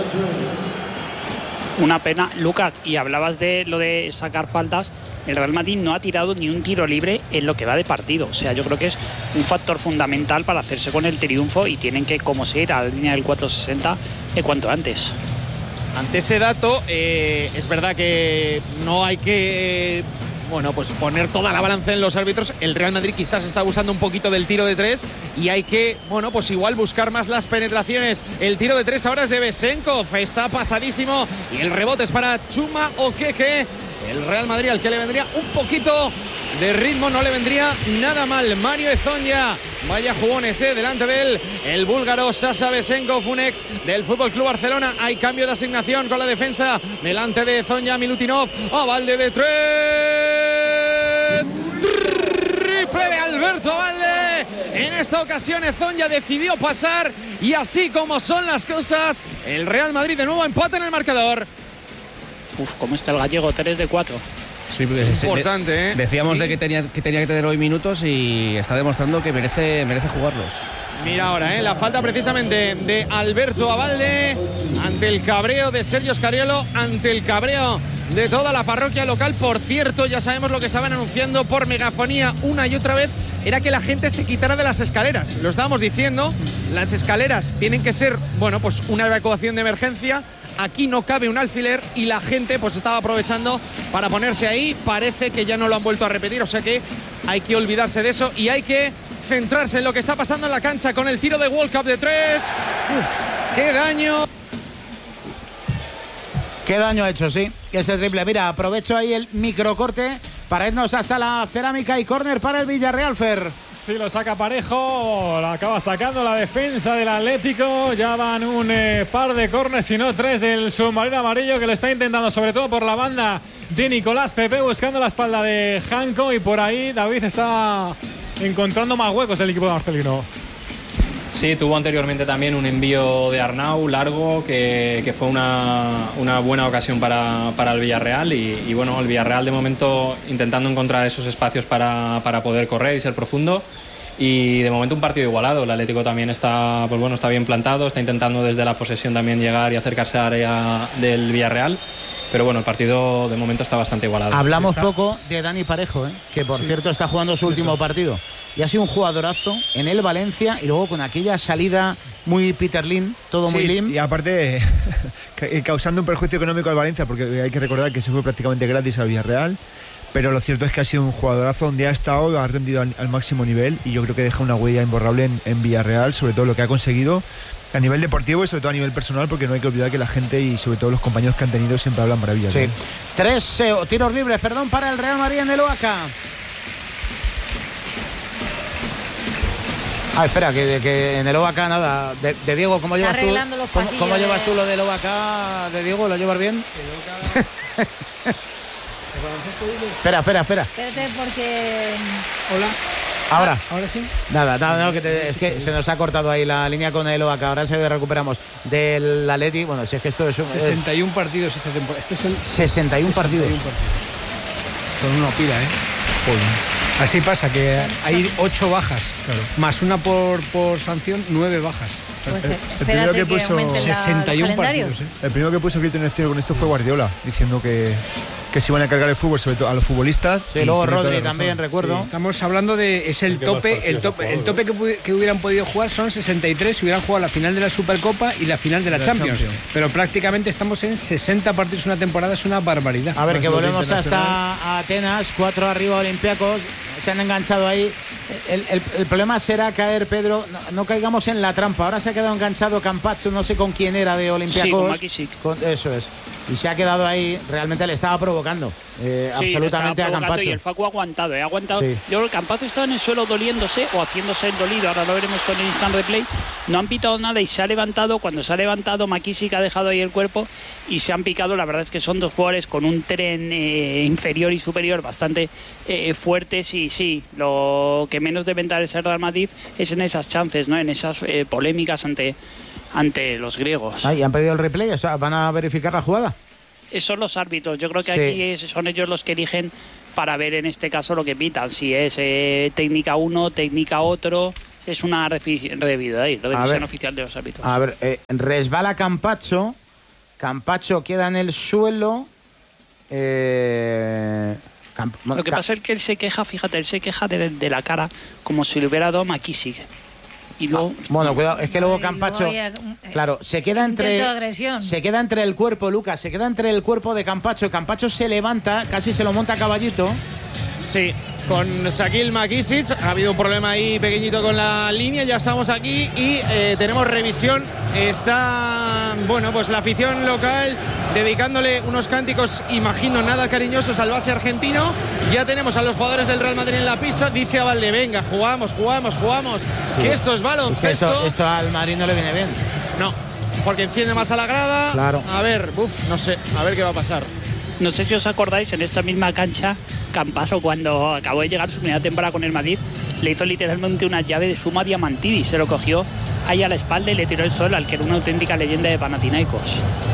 Una pena, Lucas, y hablabas de lo de sacar faltas. El Real Madrid no ha tirado ni un tiro libre en lo que va de partido. O sea, yo creo que es un factor fundamental para hacerse con el triunfo y tienen que, como se ir a la línea del cuatro sesenta eh, cuanto antes. Ante ese dato, eh, es verdad que no hay que... Bueno, pues poner toda la balanza en los árbitros. El Real Madrid quizás está abusando un poquito del tiro de tres y hay que, bueno, pues igual buscar más las penetraciones. El tiro de tres ahora es de Besenkov, está pasadísimo y el rebote es para Chuma Okeke. El Real Madrid al que le vendría un poquito de ritmo, no le vendría nada mal. Mario Ezoña, vaya jugones, eh, delante de él el búlgaro Sasha Besenkov, un ex del Fútbol Club Barcelona. Hay cambio de asignación con la defensa delante de Ezoña. Milutinov, a balde de tres, triple de Alberto Valde. En esta ocasión Ezoña decidió pasar y así como son las cosas, el Real Madrid de nuevo empata en el marcador. Uf, cómo está el gallego, tres de cuatro. Sí, pues, importante, ¿eh? Decíamos sí. de que tenía, que tenía que tener hoy minutos y está demostrando que merece, merece jugarlos. Mira ahora, ¿eh? La falta precisamente de Alberto Abalde ante el cabreo de Sergio Scariolo, ante el cabreo de toda la parroquia local. Por cierto, ya sabemos lo que estaban anunciando por megafonía una y otra vez, era que la gente se quitara de las escaleras. Lo estábamos diciendo, las escaleras tienen que ser, bueno, pues una evacuación de emergencia. Aquí no cabe un alfiler y la gente pues estaba aprovechando para ponerse ahí. Parece que ya no lo han vuelto a repetir, o sea que hay que olvidarse de eso y hay que centrarse en lo que está pasando en la cancha con el tiro de World Cup de tres. Uf, qué daño. Qué daño ha hecho, sí, ese triple. Mira, aprovecho ahí el microcorte para irnos hasta la cerámica y córner para el Villarreal, Fer. Sí, lo saca Parejo, lo acaba sacando la defensa del Atlético. Ya van un eh, par de córners, si no tres, del submarino amarillo, que lo está intentando sobre todo por la banda de Nicolás Pepe, buscando la espalda de Janko, y por ahí David está encontrando más huecos el equipo de Marcelino. Sí, tuvo anteriormente también un envío de Arnau largo que, que fue una, una buena ocasión para, para el Villarreal y, y bueno, el Villarreal de momento intentando encontrar esos espacios para, para poder correr y ser profundo, y de momento un partido igualado. El Atlético también está, pues bueno, está bien plantado, está intentando desde la posesión también llegar y acercarse al área del Villarreal. Pero bueno, el partido de momento está bastante igualado. Hablamos ¿Está? poco de Dani Parejo, ¿eh? Que por Sí. cierto está jugando su último partido. Y ha sido un jugadorazo en el Valencia y luego con aquella salida muy Peter Lim, todo Sí, muy lim. Y aparte, causando un perjuicio económico al Valencia, porque hay que recordar que se fue prácticamente gratis al Villarreal. Pero lo cierto es que ha sido un jugadorazo donde ha estado, ha rendido al, al máximo nivel, y yo creo que deja una huella imborrable en, en Villarreal, sobre todo lo que ha conseguido a nivel deportivo y sobre todo a nivel personal, porque no hay que olvidar que la gente y sobre todo los compañeros que han tenido siempre hablan maravillas. Sí. ¿eh? Tres eh, tiros libres, perdón, para el Real Madrid en el O A C A. Ah, espera, que, que en el O A C A nada. De, de Diego, ¿cómo llevas tú? arreglando los ¿Cómo, pasillos cómo de- llevas tú lo del O A C A de Diego? ¿Lo llevas bien? Espera, espera, espera. Espérate porque... Hola. Ahora. Ahora sí. Nada, nada, no, que te- es que se nos ha cortado ahí la línea con el O A C A. Ahora se recuperamos del Atleti. Bueno, si es que esto es un... sesenta y uno partidos esta temporada. Este es el sesenta y uno partidos. Son una pila, ¿eh? Joder. Así pasa, que hay ocho bajas, más una por, por sanción, nueve bajas. Pues, El- eh, el primero espérate que que puso aumenten la- sesenta y uno los calendarios. partidos, ¿eh? El primero que puso grito en el cielo con esto fue Guardiola, diciendo que, que se iban a cargar el fútbol, sobre todo a los futbolistas. Sí, luego Rodri también, recuerdo. Sí, estamos hablando de, es el tope, el tope, el tope que, que hubieran podido jugar son sesenta y tres si hubieran jugado la final de la Supercopa y la final de la, la Champions. Champions. Pero prácticamente estamos en sesenta partidos una temporada, es una barbaridad. A ver, que volvemos hasta Atenas, cuatro arriba Olympiacos, se han enganchado ahí. El, el, el problema será caer, Pedro, no, no caigamos en la trampa. Ahora se ha quedado enganchado Campazzo, no sé con quién era de Olympiacos. Sí, con Makisic. Con, eso es. Y se ha quedado ahí, realmente le estaba provocando eh, sí, absolutamente a Campazzo. Y el Facu ha aguantado, ¿eh? ha aguantado. Sí. Yo creo que Campazzo estaba en el suelo doliéndose o haciéndose el dolido, ahora lo veremos con el instant replay. No han pitado nada y se ha levantado. Cuando se ha levantado, Makisic ha dejado ahí el cuerpo y se han picado. La verdad es que son dos jugadores con un tren eh, inferior y superior bastante eh, fuertes y sí, lo que menos deben dar el Real Madrid es en esas chances, ¿no? En esas eh, polémicas ante, ante los griegos. Ah, ¿y han pedido el replay? O sea, ¿van a verificar la jugada? Son los árbitros, yo creo que sí. aquí es, son ellos los que eligen para ver en este caso lo que pitan, si es eh, técnica uno, técnica otro, es una revisión oficial de los árbitros. A ver, eh, resbala Campazzo, Campazzo queda en el suelo. Eh, Camp lo que pasa es que él se queja, fíjate, él se queja de, de la cara como si le hubiera dado Makisic. Y luego, ah, bueno, cuidado, es que luego Campazzo, a, eh, claro, se queda entre agresión. se queda entre el cuerpo, Lucas, se queda entre el cuerpo de Campazzo. Campazzo se levanta, casi se lo monta a caballito. Sí, con Shaquille Makisic ha habido un problema ahí pequeñito con la línea, ya estamos aquí y eh, tenemos revisión. Está, bueno, pues la afición local dedicándole unos cánticos, imagino, nada cariñosos al base argentino. Ya tenemos a los jugadores del Real Madrid en la pista. Dice a Valde, venga, jugamos, jugamos, jugamos, sí. que esto es baloncesto. Es que esto, esto al Madrid no le viene bien. No, porque enciende más a la grada. Claro. A ver, uf, no sé, a ver qué va a pasar. No sé si os acordáis, en esta misma cancha, Campazzo, cuando acabó de llegar su primera temporada con el Madrid, le hizo literalmente una llave de Suma Diamantidis. Se lo cogió ahí a la espalda y le tiró el suelo al que era una auténtica leyenda de Panathinaikos.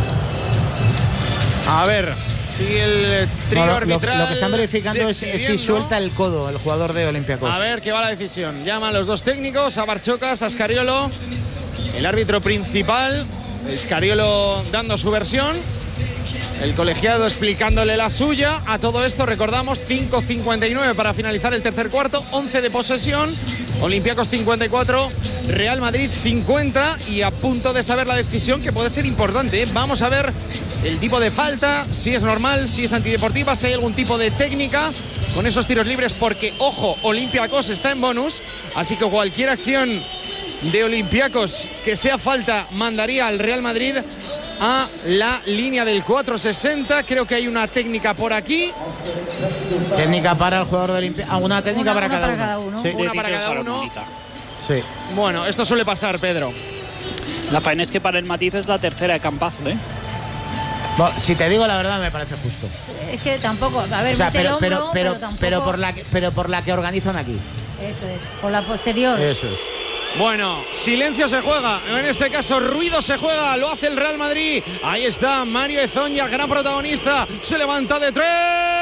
A ver, si el trío no, lo, arbitral... Lo, lo que están verificando es, es si suelta el codo el jugador de Olympiacos. A ver qué va la decisión. Llaman los dos técnicos, a Barchocas, a Scariolo, el árbitro principal. Scariolo dando su versión. El colegiado explicándole la suya. A todo esto recordamos cinco cincuenta y nueve para finalizar el tercer cuarto, once de posesión, Olympiacos cincuenta y cuatro, Real Madrid cincuenta y a punto de saber la decisión que puede ser importante. Vamos a ver el tipo de falta, si es normal, si es antideportiva, si hay algún tipo de técnica con esos tiros libres, porque ojo, Olympiacos está en bonus, así que cualquier acción de Olympiacos que sea falta mandaría al Real Madrid a la línea del cuatro sesenta. Creo que hay una técnica por aquí. Técnica para el jugador de Olimpia. Ah, una técnica una, para, una cada para cada uno. Sí. Una para cada uno. Sí. Bueno, esto suele pasar, Pedro. La faena es que para el Matiz es la tercera de Campazzo, ¿eh? Bueno, si te digo la verdad, me parece justo. Es que tampoco. A ver, o sea, mete pero, el hombro, pero, pero, pero, tampoco... pero, por la que, pero por la que organizan aquí. Eso es. Por la posterior. Eso es. Bueno, silencio se juega, en este caso ruido se juega, lo hace el Real Madrid. Ahí está Mario Hezonja, gran protagonista, se levanta de tres.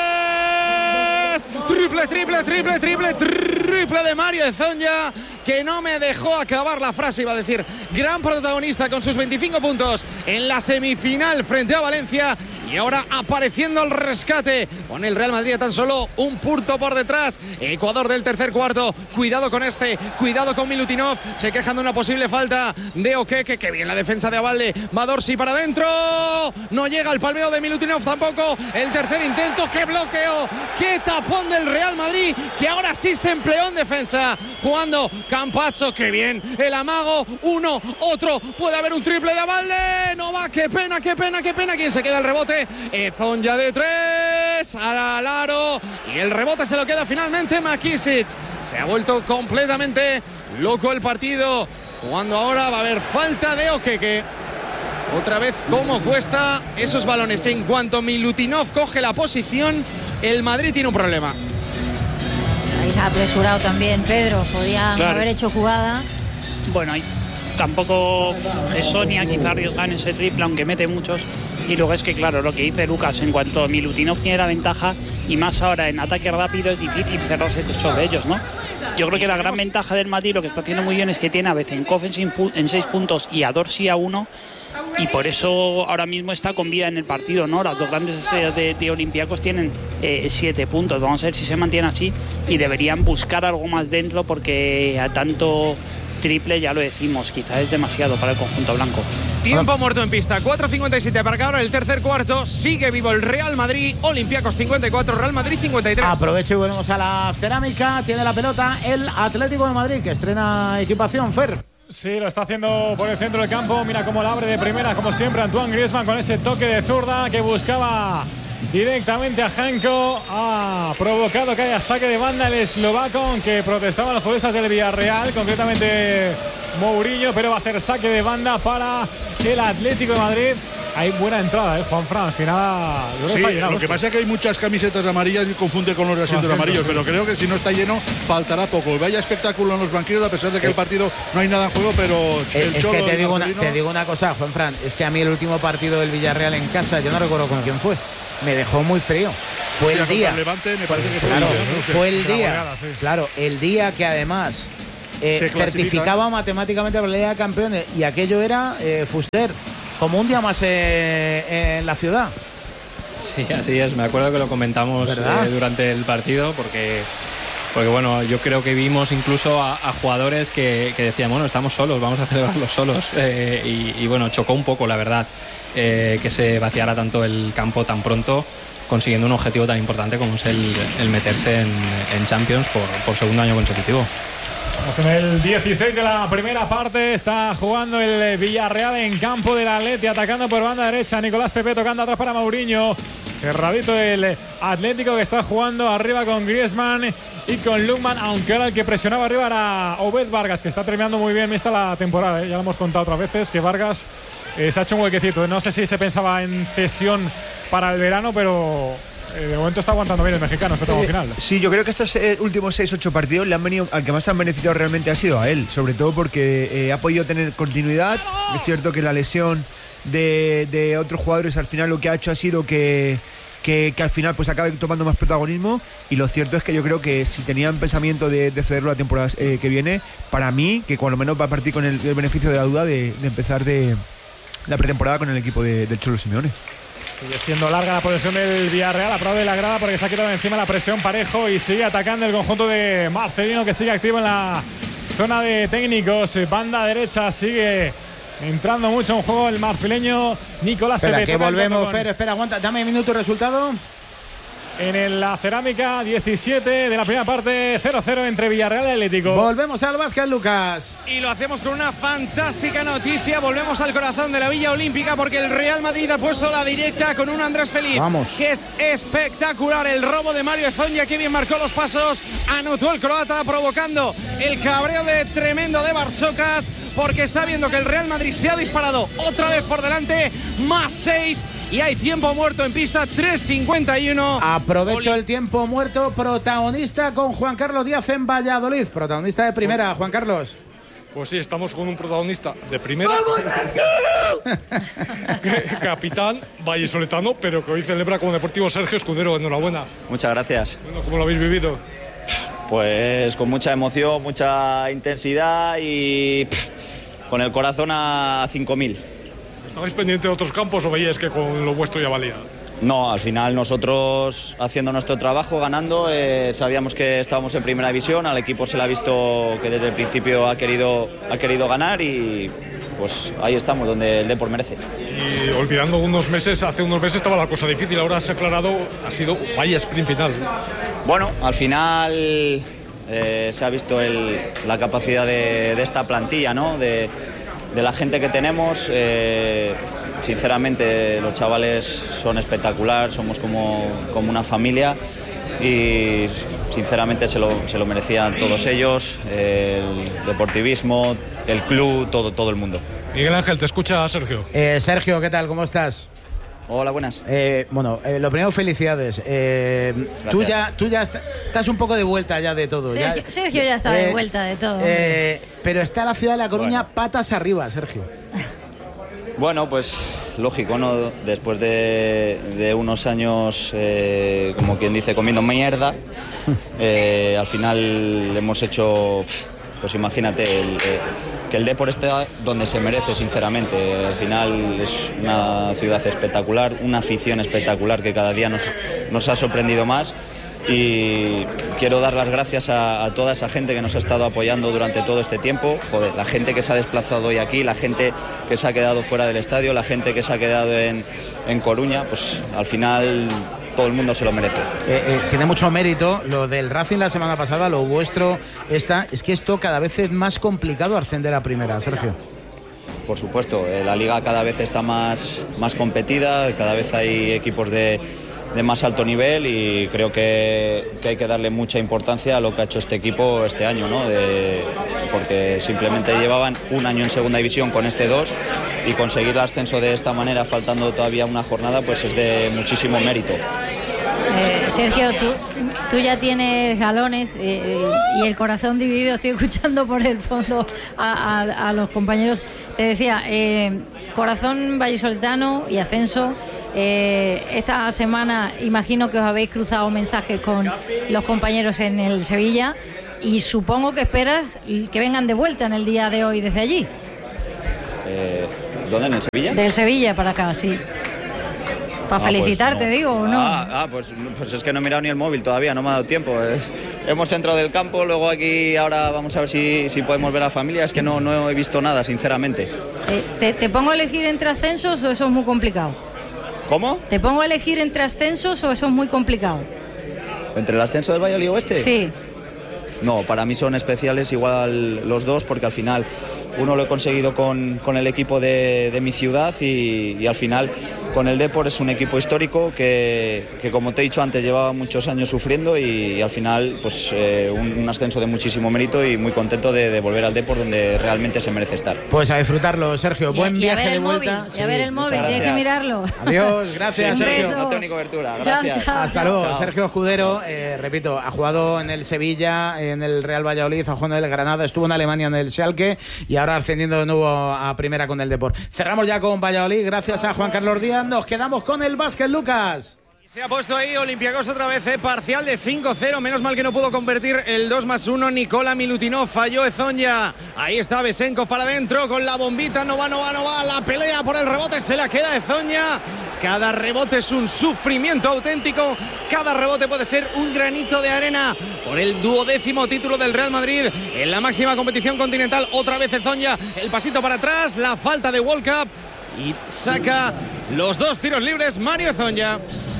Triple, triple, triple, triple, triple de Mario Hezonja, que no me dejó acabar la frase, iba a decir. Gran protagonista con sus veinticinco puntos en la semifinal frente a Valencia. Y ahora apareciendo al rescate con el Real Madrid tan solo un punto por detrás. Ecuador del tercer cuarto. Cuidado con este, cuidado con Milutinov. Se quejan de una posible falta de Okeke. Que bien la defensa de Abalde. Va Dorsey para adentro. No llega el palmeo de Milutinov tampoco. El tercer intento. ¡Qué bloqueo! ¡Qué tapón del Real Madrid! Que ahora sí se empleó en defensa. Jugando Campazzo. ¡Qué bien! El amago. Uno, otro. Puede haber un triple de Abalde. No va. ¡Qué pena, qué pena, qué pena! ¿Quién se queda el rebote? Hezonja de tres al aro y el rebote se lo queda finalmente Makisic. Se ha vuelto completamente loco el partido. Jugando ahora va a haber falta de Okeke. Otra vez cómo cuesta esos balones. En cuanto Milutinov coge la posición, el Madrid tiene un problema. Ahí se ha apresurado también Pedro. Podían claro. haber hecho jugada. Bueno, ahí tampoco es Sonia quizá arriesgan ese triple, aunque mete muchos. Y luego es que, claro, lo que dice Lucas, en cuanto Milutinov tiene la ventaja, y más ahora en ataque rápido, es difícil cerrarse sobre ellos, ¿no? Yo creo que la gran ventaja del Madrid, lo que está haciendo muy bien, es que tiene a Bezenkov en seis puntos y a Dorsey a uno. y por eso ahora mismo está con vida en el partido, ¿no? Las dos grandes estrellas de, de Olympiacos tienen eh, siete puntos. Vamos a ver si se mantiene así y deberían buscar algo más dentro, porque a tanto triple, ya lo decimos, quizás es demasiado para el conjunto blanco. Tiempo muerto en pista, cuatro cincuenta y siete para que ahora el tercer cuarto. Sigue vivo el Real Madrid, Olympiacos cincuenta y cuatro, Real Madrid cincuenta y tres. Aprovecho y volvemos a la cerámica. Tiene la pelota el Atlético de Madrid, que estrena equipación, Fer. Sí, lo está haciendo por el centro del campo. Mira cómo la abre de primera, como siempre, Antoine Griezmann con ese toque de zurda que buscaba directamente a Janko. Ha provocado que haya saque de banda el eslovaco, aunque protestaban los futbolistas del Villarreal, concretamente Mourinho, pero va a ser saque de banda para el Atlético de Madrid. Hay buena entrada, ¿eh, Juanfran? Al final sí, lo que esto. pasa es que hay muchas camisetas amarillas y confunde con los asientos no, amarillos, sí. Pero creo que si no está lleno faltará poco. Vaya espectáculo en los banquillos, a pesar de que eh, el partido no hay nada en juego, pero el es Cholo, que te digo, una, te digo una cosa, Juanfran, es que a mí el último partido del Villarreal en casa, yo no recuerdo con quién fue, me dejó muy frío. Fue sí, el día. Levante, me parece que fue, claro, el día, fue el día. Goleada, sí. Claro, el día que además eh, certificaba matemáticamente la Liga de Campeones, y aquello era eh, Fuster, como un día más eh, en la ciudad. Sí, así es. Me acuerdo que lo comentamos eh, durante el partido, porque, porque bueno, yo creo que vimos incluso a, a jugadores que, que decían, bueno, estamos solos, vamos a celebrarlo solos. Eh, y, y bueno, chocó un poco, la verdad, eh, que se vaciara tanto el campo tan pronto, consiguiendo un objetivo tan importante como es el, el meterse en, en Champions por, por segundo año consecutivo. Estamos en el dieciséis de la primera parte. Está jugando el Villarreal en campo del Atleti, atacando por banda derecha. Nicolás Pepe tocando atrás para Mourinho. Cerradito el Atlético, que está jugando arriba con Griezmann y con Lookman, aunque ahora el que presionaba arriba era Obed Vargas, que está terminando muy bien esta la temporada, ¿eh? Ya lo hemos contado otras veces que Vargas eh, se ha hecho un huequecito. No sé si se pensaba en cesión para el verano, pero Eh, de momento está aguantando bien el mexicano este tramo eh, final. Sí, yo creo que estos eh, últimos seis ocho partidos le han venido, al que más han beneficiado realmente ha sido a él, sobre todo porque eh, ha podido tener continuidad. Es cierto que la lesión de, de otros jugadores al final lo que ha hecho ha sido que, que, que al final pues acabe tomando más protagonismo, y lo cierto es que yo creo que si tenían pensamiento de, de cederlo la temporada eh, que viene, para mí, que cuando menos va a partir con el, el beneficio de la duda de, de empezar de la pretemporada con el equipo de, del Cholo Simeone. Sigue siendo larga la posesión del Villarreal, aplaude la grada porque se ha quitado encima la presión Parejo y sigue atacando el conjunto de Marcelino, que sigue activo en la zona de técnicos. Banda derecha sigue entrando mucho en juego el marfileño Nicolás Pepe. Espera, que volvemos, Fer, espera, aguanta, dame minuto y resultado. En la cerámica, diecisiete de la primera parte, cero cero entre Villarreal y Atlético. Volvemos al básquet, Lucas. Y lo hacemos con una fantástica noticia. Volvemos al corazón de la Villa Olímpica, porque el Real Madrid ha puesto la directa con un Andrés Feliz. Vamos. Que es espectacular. El robo de Mario Ezonja, que bien marcó los pasos. Anotó el croata, provocando el cabreo de tremendo de Barchocas, porque está viendo que el Real Madrid se ha disparado otra vez por delante. Más seis. Y hay tiempo muerto en pista, tres cincuenta y uno. Aprovecho el tiempo muerto, protagonista con Juan Carlos Díaz en Valladolid. Protagonista de primera, Juan Carlos. Pues sí, estamos con un protagonista de primera. Capitán vallisoletano, pero que hoy celebra como Deportivo Sergio Escudero. Enhorabuena. Muchas gracias. Bueno, ¿cómo lo habéis vivido? Pues con mucha emoción, mucha intensidad y pff, con el corazón a cinco mil. ¿Estabais pendientes de otros campos o veíais que con lo vuestro ya valía? No, al final nosotros haciendo nuestro trabajo, ganando, eh, sabíamos que estábamos en primera división, al equipo se le ha visto que desde el principio ha querido, ha querido ganar y pues ahí estamos, donde el Depor merece. Y olvidando unos meses, hace unos meses estaba la cosa difícil, ahora se ha aclarado, ha sido vaya sprint final. Bueno, al final eh, se ha visto el, la capacidad de, de esta plantilla, ¿no? De, de la gente que tenemos, eh, sinceramente los chavales son espectacular, somos como, como una familia y sinceramente se lo, se lo merecían todos ellos, el deportivismo, el club, todo, todo el mundo. Miguel Ángel, te escucha Sergio. Eh, Sergio, ¿qué tal? ¿Cómo estás? Hola, buenas. Eh, bueno, eh, lo primero, felicidades. Eh, tú ya, tú ya está, estás un poco de vuelta ya de todo. Sergio ya, Sergio ya está eh, de vuelta de todo. Eh, pero está la ciudad de La Coruña bueno. patas arriba, Sergio. Bueno, pues lógico, ¿no? Después de, de unos años, eh, como quien dice, comiendo mierda, eh, al final hemos hecho, pues imagínate, el, que el Depor está donde se merece, sinceramente. Al final es una ciudad espectacular, una afición espectacular que cada día nos, nos ha sorprendido más. Y quiero dar las gracias a, a toda esa gente que nos ha estado apoyando durante todo este tiempo. Joder, la gente que se ha desplazado hoy aquí, la gente que se ha quedado fuera del estadio, la gente que se ha quedado en, en Coruña, pues al final todo el mundo se lo merece. Eh, eh, tiene mucho mérito lo del Racing la semana pasada, lo vuestro está, es que esto cada vez es más complicado ascender a primera, Sergio. Por supuesto, eh, la liga cada vez está más, más competida, cada vez hay equipos de de más alto nivel y creo que, que hay que darle mucha importancia a lo que ha hecho este equipo este año, ¿no? De, porque simplemente llevaban un año en segunda división con este dos y conseguir el ascenso de esta manera faltando todavía una jornada pues es de muchísimo mérito. Eh, Sergio, tú, tú ya tienes galones eh, y el corazón dividido. Estoy escuchando por el fondo a, a, a los compañeros. Te decía, eh, corazón vallisoletano y ascenso. Eh, esta semana imagino que os habéis cruzado mensajes con los compañeros en el Sevilla y supongo que esperas que vengan de vuelta en el día de hoy desde allí. Eh, ¿Dónde? ¿En el Sevilla? Del Sevilla para acá, sí. Para ah, felicitarte, pues no. digo, ¿o no? Ah, ah pues, pues es que no he mirado ni el móvil todavía, no me ha dado tiempo. Es, hemos entrado del campo, luego aquí ahora vamos a ver si, si podemos ver a la familia. Es que no, no he visto nada, sinceramente. Eh, ¿te, ¿Te pongo a elegir entre ascensos o eso es muy complicado? ¿Cómo? ¿Te pongo a elegir entre ascensos o eso es muy complicado? ¿Entre el ascenso del Valladolid Oeste? Sí. No, para mí son especiales igual los dos porque al final uno lo he conseguido con, con el equipo de, de mi ciudad y, y al final con el Depor es un equipo histórico que, que como te he dicho antes llevaba muchos años sufriendo y, y al final pues eh, un, un ascenso de muchísimo mérito y muy contento de, de volver al Depor donde realmente se merece estar. Pues a disfrutarlo, Sergio. Y, Buen y viaje de vuelta. Móvil, sí. Y a ver el móvil, tienes que mirarlo. Adiós, gracias, sí, Sergio. No tengo ni cobertura. Gracias. Chao, chao, Hasta luego, chao. Sergio Escudero, eh, repito, ha jugado en el Sevilla, en el Real Valladolid, ha jugado en el Granada, estuvo en Alemania en el Schalke y ahora ascendiendo de nuevo a primera con el Depor. Cerramos ya con Valladolid, gracias a Juan Carlos Díaz. Nos quedamos con el básquet, Lucas. Se ha puesto ahí Olympiacos otra vez, eh, parcial de cinco cero. Menos mal que no pudo convertir el dos más uno. Nikola Milutinov, falló Ezonja. Ahí está Besenkov para adentro con la bombita. No va, no va, no va. La pelea por el rebote se la queda Ezonja. Cada rebote es un sufrimiento auténtico. Cada rebote puede ser un granito de arena por el duodécimo título del Real Madrid en la máxima competición continental. Otra vez Ezonja. El pasito para atrás. La falta de World Cup. Y saca los dos tiros libres Mario Ezonja.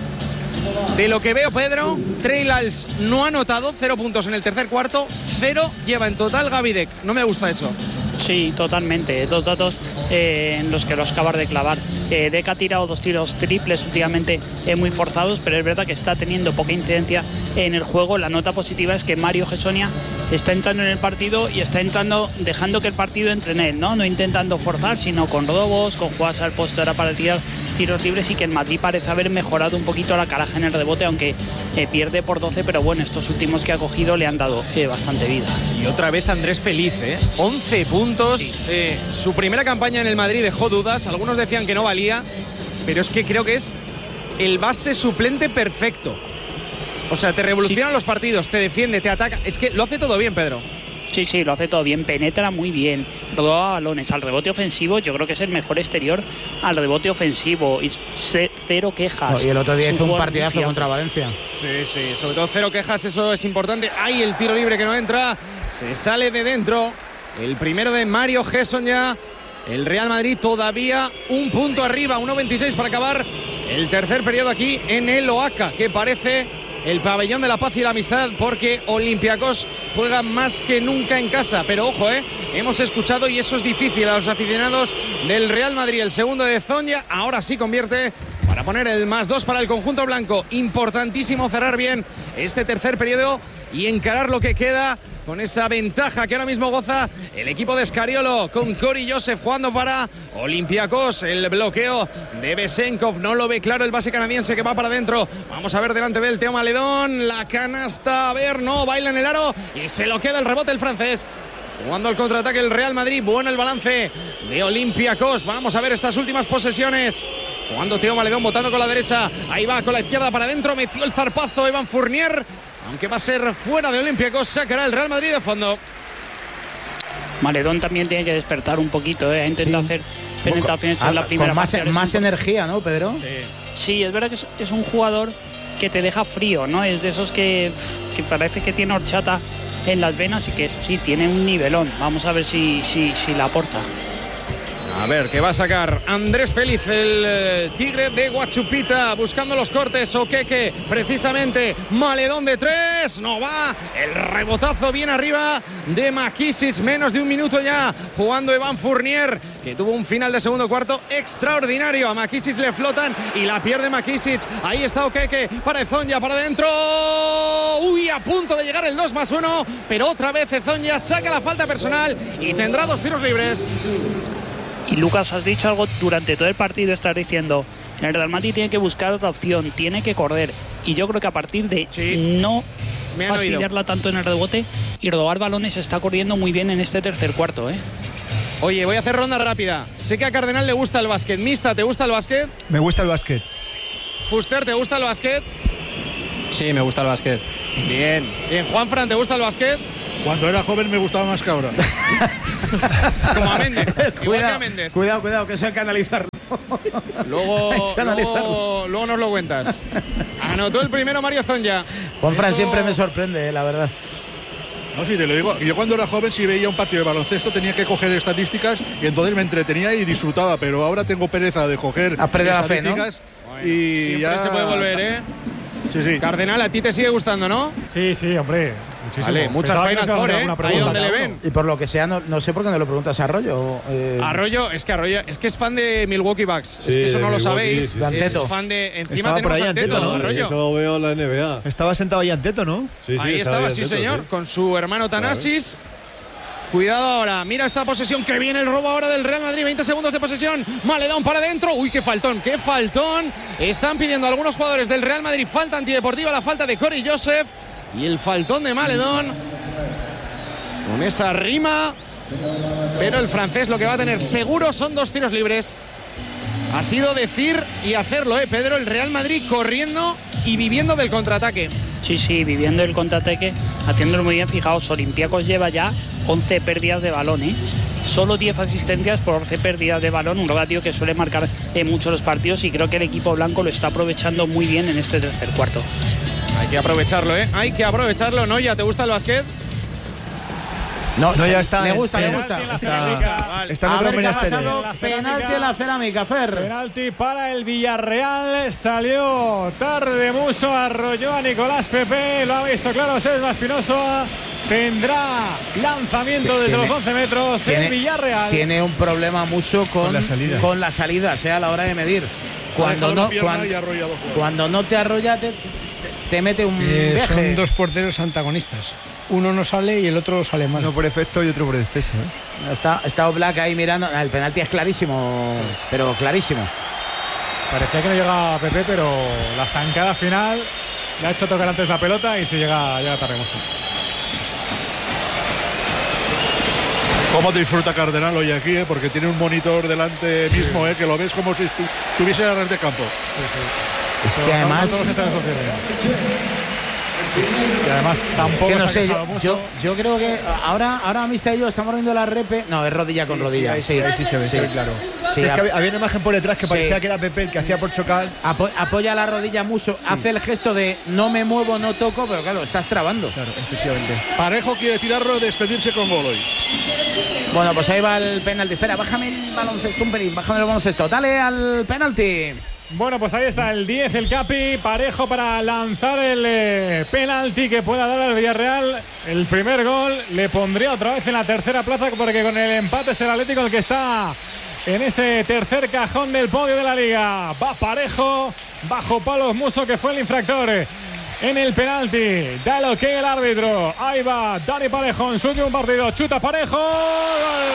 De lo que veo, Pedro, Trey Lyles no ha anotado, cero puntos en el tercer cuarto, cero lleva en total Gavidec. No me gusta eso. Sí, totalmente. Dos datos eh, en los que los acabas de clavar. Eh, Deck ha tirado dos tiros triples últimamente eh, muy forzados, pero es verdad que está teniendo poca incidencia en el juego. La nota positiva es que Mario Hezonja está entrando en el partido y está entrando dejando que el partido entre en él, ¿no? No intentando forzar, sino con robos, con jugadas al poste ahora para tirar tiros libres y que el Madrid parece haber mejorado un poquito la caraja en el rebote, aunque eh, pierde por doce, pero bueno, estos últimos que ha cogido le han dado eh, bastante vida. Y otra vez Andrés Feliz, ¿eh? once puntos. Sí. Eh, su primera campaña en el Madrid dejó dudas. Algunos decían que no valía, pero es que creo que es el base suplente perfecto. O sea, te revoluciona sí. los partidos, te defiende, te ataca. Es que lo hace todo bien, Pedro. Sí, sí, lo hace todo bien, penetra muy bien, roba balones. Al rebote ofensivo yo creo que es el mejor exterior al rebote ofensivo y cero quejas. Oh, y el otro día hizo un partidazo contra Valencia. Sí, sí, sobre todo cero quejas, eso es importante. Ahí el tiro libre que no entra, se sale de dentro. El primero de Mario Hezonja. El Real Madrid todavía un punto arriba, uno veintiséis para acabar el tercer periodo aquí en el Oaca, que parece el pabellón de la paz y la amistad, porque Olympiacos juega más que nunca en casa. Pero ojo, eh, hemos escuchado, y eso es difícil, a los aficionados del Real Madrid. El segundo de Hezonja, ahora sí convierte para poner el más dos para el conjunto blanco. Importantísimo cerrar bien este tercer periodo y encarar lo que queda con esa ventaja que ahora mismo goza el equipo de Scariolo, con Cory Joseph jugando para Olympiacos. El bloqueo de Besenkov, no lo ve claro el base canadiense, que va para adentro. Vamos a ver delante del Teo Maledón, la canasta, a ver, no, baila en el aro y se lo queda el rebote el francés. Jugando al contraataque el Real Madrid, bueno el balance de Olympiacos. Vamos a ver estas últimas posesiones. Jugando Teo Maledón, botando con la derecha, ahí va con la izquierda para adentro, metió el zarpazo Evan Fournier, aunque va a ser fuera de Olympiacos, sacará el Real Madrid de fondo. Maledón también tiene que despertar un poquito, ¿eh? Ha intentado sí. hacer penetraciones ah, en la primera con más, parte. más energía, ¿no, Pedro? Sí. Sí, es verdad que es, es un jugador que te deja frío, ¿no? Es de esos que, que parece que tiene horchata en las venas y que eso sí, tiene un nivelón. Vamos a ver si, si, si la aporta. A ver, ¿qué va a sacar Andrés Félix, el eh, tigre de Guachupita, buscando los cortes? Okeke, precisamente, Maledón de tres, no va, el rebotazo bien arriba de Makisic, menos de un minuto ya, jugando Evan Fournier, que tuvo un final de segundo cuarto extraordinario. A Makisic le flotan y la pierde Makisic, ahí está Okeke, para Ezonja, para adentro, uy, a punto de llegar el dos más uno, pero otra vez Ezonja saca la falta personal y tendrá dos tiros libres. Y Lucas, has dicho algo durante todo el partido, estás diciendo, el Real Madrid tiene que buscar otra opción, tiene que correr. Y yo creo que a partir de sí. no fastidiarla tanto en el rebote y robar balones, está corriendo muy bien en este tercer cuarto, ¿eh? Oye, voy a hacer ronda rápida. Sé que a Cardenal le gusta el básquet. Mista, ¿te gusta el básquet? Me gusta el básquet. Fuster, ¿te gusta el básquet? Sí, me gusta el básquet. Bien. Bien. Juanfran, ¿te gusta el básquet? Cuando era joven me gustaba más que ahora. Como a Méndez. Cuidado, Igual que a Méndez. Cuidado, cuidado, que eso hay que analizarlo. Luego, hay que analizarlo. luego, luego nos lo cuentas. Anotó el primero Mario Ezonja. Juanfran eso... siempre me sorprende, eh, la verdad. No, sí, te lo digo. Yo cuando era joven, si veía un partido de baloncesto, tenía que coger estadísticas y entonces me entretenía y disfrutaba. Pero ahora tengo pereza de coger Has perdido la fe, ¿no? estadísticas. Bueno, y siempre ya... se puede volver, ¿eh? Sí, sí. Cardenal, a ti te sigue gustando, ¿no? Sí, sí, hombre. Muchísimo. Vale, muchas Final Four, ¿eh? Ahí donde le ven. Y por lo que sea, no, no sé por qué no lo preguntas a Arroyo. Eh... Arroyo, es que Arroyo es que es fan de Milwaukee Bucks. Sí, es que eso no lo Milwaukee, sabéis. sí, sí. Es fan de. Encima estaba por tenemos ahí Anteto, Anteto, ¿no? ¿no? Arroyo. Eso lo veo en la N B A. Estaba sentado ahí Anteto, ¿no? Sí, sí, ahí estaba, ahí sí, Anteto, señor, sí. con su hermano Thanasis. Cuidado ahora, mira esta posesión, que viene el robo ahora del Real Madrid, veinte segundos de posesión, Maledón para adentro, uy, qué faltón, qué faltón, están pidiendo algunos jugadores del Real Madrid falta antideportiva, la falta de Corey Joseph y el faltón de Maledón, con esa rima, pero el francés lo que va a tener seguro son dos tiros libres. Ha sido decir y hacerlo, ¿eh, Pedro? El Real Madrid corriendo y viviendo del contraataque. Sí, sí, viviendo el contraataque, haciéndolo muy bien. Fijaos, Olympiacos lleva ya once pérdidas de balón, ¿eh? Solo diez asistencias por once pérdidas de balón, un ratio que suele marcar en muchos los partidos y creo que el equipo blanco lo está aprovechando muy bien en este tercer cuarto. Hay que aprovecharlo, ¿eh? Hay que aprovecharlo. ¿No? ¿Ya te gusta el básquet? No, no, ya está. Le gusta, eh, le gusta. Está, está en a otro ver qué ha menester. pasado. Penalti en la cerámica, Fer. Penalti para el Villarreal. Salió tarde Muso, arrolló a Nicolás Pepe. Lo ha visto claro Sesma Espinoso. Tendrá lanzamiento desde tiene, los once metros tiene, el Villarreal. Tiene un problema Muso con, con la salida, con la salida, sea a la hora de medir. Cuando no, cuando, cuando no te arrolla, te, te, te mete un eh, viaje. Son dos porteros antagonistas. Uno no sale y el otro sale mal. Uno por efecto y otro por exceso, ¿eh? Está, está Oblak ahí mirando. El penalti es clarísimo, sí. pero clarísimo. Parecía que no llega a Pepe, pero la zancada final le ha hecho tocar antes la pelota y se llega, llega tarde Muso. ¿Cómo disfruta Cardenal hoy aquí? ¿eh? Porque tiene un monitor delante sí. mismo, ¿eh? Que lo ves como si tu, tuviese a ras de campo. Sí, sí. Es pero que además... No, no y además tampoco es que no sé, yo, mucho. yo, yo creo que ahora ahora Amistad y yo estamos viendo la repe. No, es rodilla con sí, rodilla. Sí, ahí sí, sí, sí se ve, sí, sí, claro. Sí, es que había, había una imagen por detrás que sí. parecía que era Pepe el que hacía por chocar. Apo, apoya la rodilla Muso, sí. hace el gesto de no me muevo, no toco, pero claro, estás trabando. Claro, efectivamente. Parejo quiere tirarlo, despedirse con gol hoy. Bueno, pues ahí va el penalti. Espera, bájame el baloncesto un pelín, bájame el baloncesto. Dale al penalti. Bueno, pues ahí está el diez, el Capi, Parejo para lanzar el eh, penalti que pueda dar al Villarreal. El primer gol le pondría otra vez en la tercera plaza porque con el empate es el Atlético el que está en ese tercer cajón del podio de la Liga. Va Parejo, bajo palos Muso que fue el infractor en el penalti. Da lo que el árbitro. Ahí va Dani Parejo en su último partido. Chuta Parejo. ¡Gol!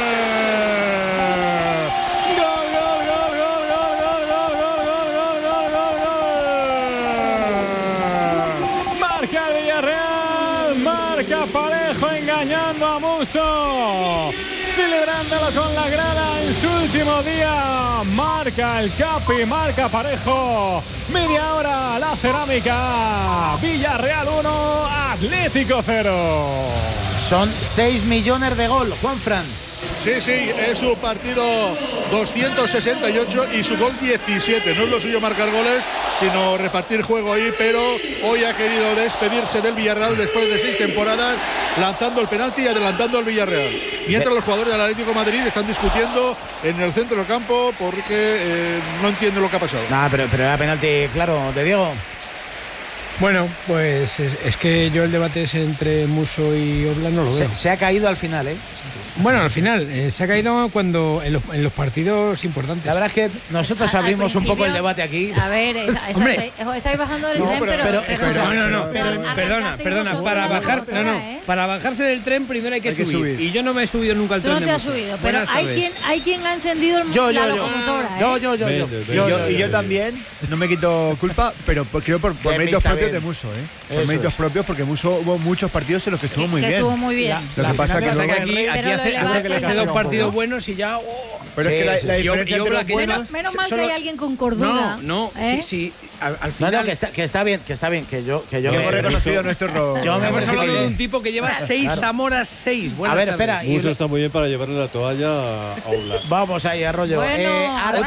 Parejo engañando a Muso, celebrándolo con la grada en su último día. Marca el Capi, marca Parejo. Media hora la cerámica. Villarreal uno, Atlético cero. Son seis millones de gol, Juanfran. Sí, sí, es su partido doscientos sesenta y ocho y su gol diecisiete. No es lo suyo marcar goles, sino repartir juego ahí, pero hoy ha querido despedirse del Villarreal después de seis temporadas, lanzando el penalti y adelantando al Villarreal. Mientras los jugadores del Atlético de Madrid están discutiendo en el centro del campo porque eh, no entienden lo que ha pasado. No, pero, pero era penalti, claro, de Diego. Bueno, pues es, es que yo el debate es entre Musso y Oblak, no lo veo. Se, se ha caído al final, ¿eh? Bueno, al final, eh, se ha caído cuando en los, en los partidos importantes. La verdad es que nosotros A- abrimos un poco el principio- debate aquí. A ver, esa, esa, Hombre. estáis- estáis bajando del No, tren, pero- pero... pero- pero- pero- no, no, no, pero perdona, arrancasteis perdona, vosotros para la bajar, no, no, locomotora, ¿eh? para bajarse del tren primero hay que, Hay que subir. subir. Y yo no me he subido nunca al Tú tren. no de te has Musso. subido, pero Buenas hay tardes. quien, hay quien ha encendido el- Yo, la yo, yo. locomotora, ¿eh? Yo, yo, yo, yo. Vende, Yo, Y yo, yo, y yo, yo yo. también no me quito culpa, pero por- creo por, por Bien, méritos está propios bien. de Musso, ¿eh? Por Eso méritos es. propios, porque Musso hubo muchos partidos en los que estuvo Que- muy que bien. estuvo muy bien. Lo La que pasa final que de Pasa la que luego- aquí, Pero aquí lo hace, del hace, Barça hace ya dos está partidos un poco. buenos y ya... oh. Pero es Sí, que la, sí, la sí. Y Ob- diferencia y entre los Oblak es buenos... menos- Menos mal solo- que hay alguien con cordura. No, no, ¿eh? sí, sí. Al, al No, final... no, que está, que está bien, que está bien, que yo, que yo Que me- hemos reconocido nuestro error. Yo me Estamos parece hablando que- de un tipo que lleva seis Claro. Zamoras, seis. Buenas A ver, tardes. espera, y- Musso está muy bien para llevarle la toalla a Oblak. Vamos ahí, Arroyo. Bueno, Eh, Arroyo.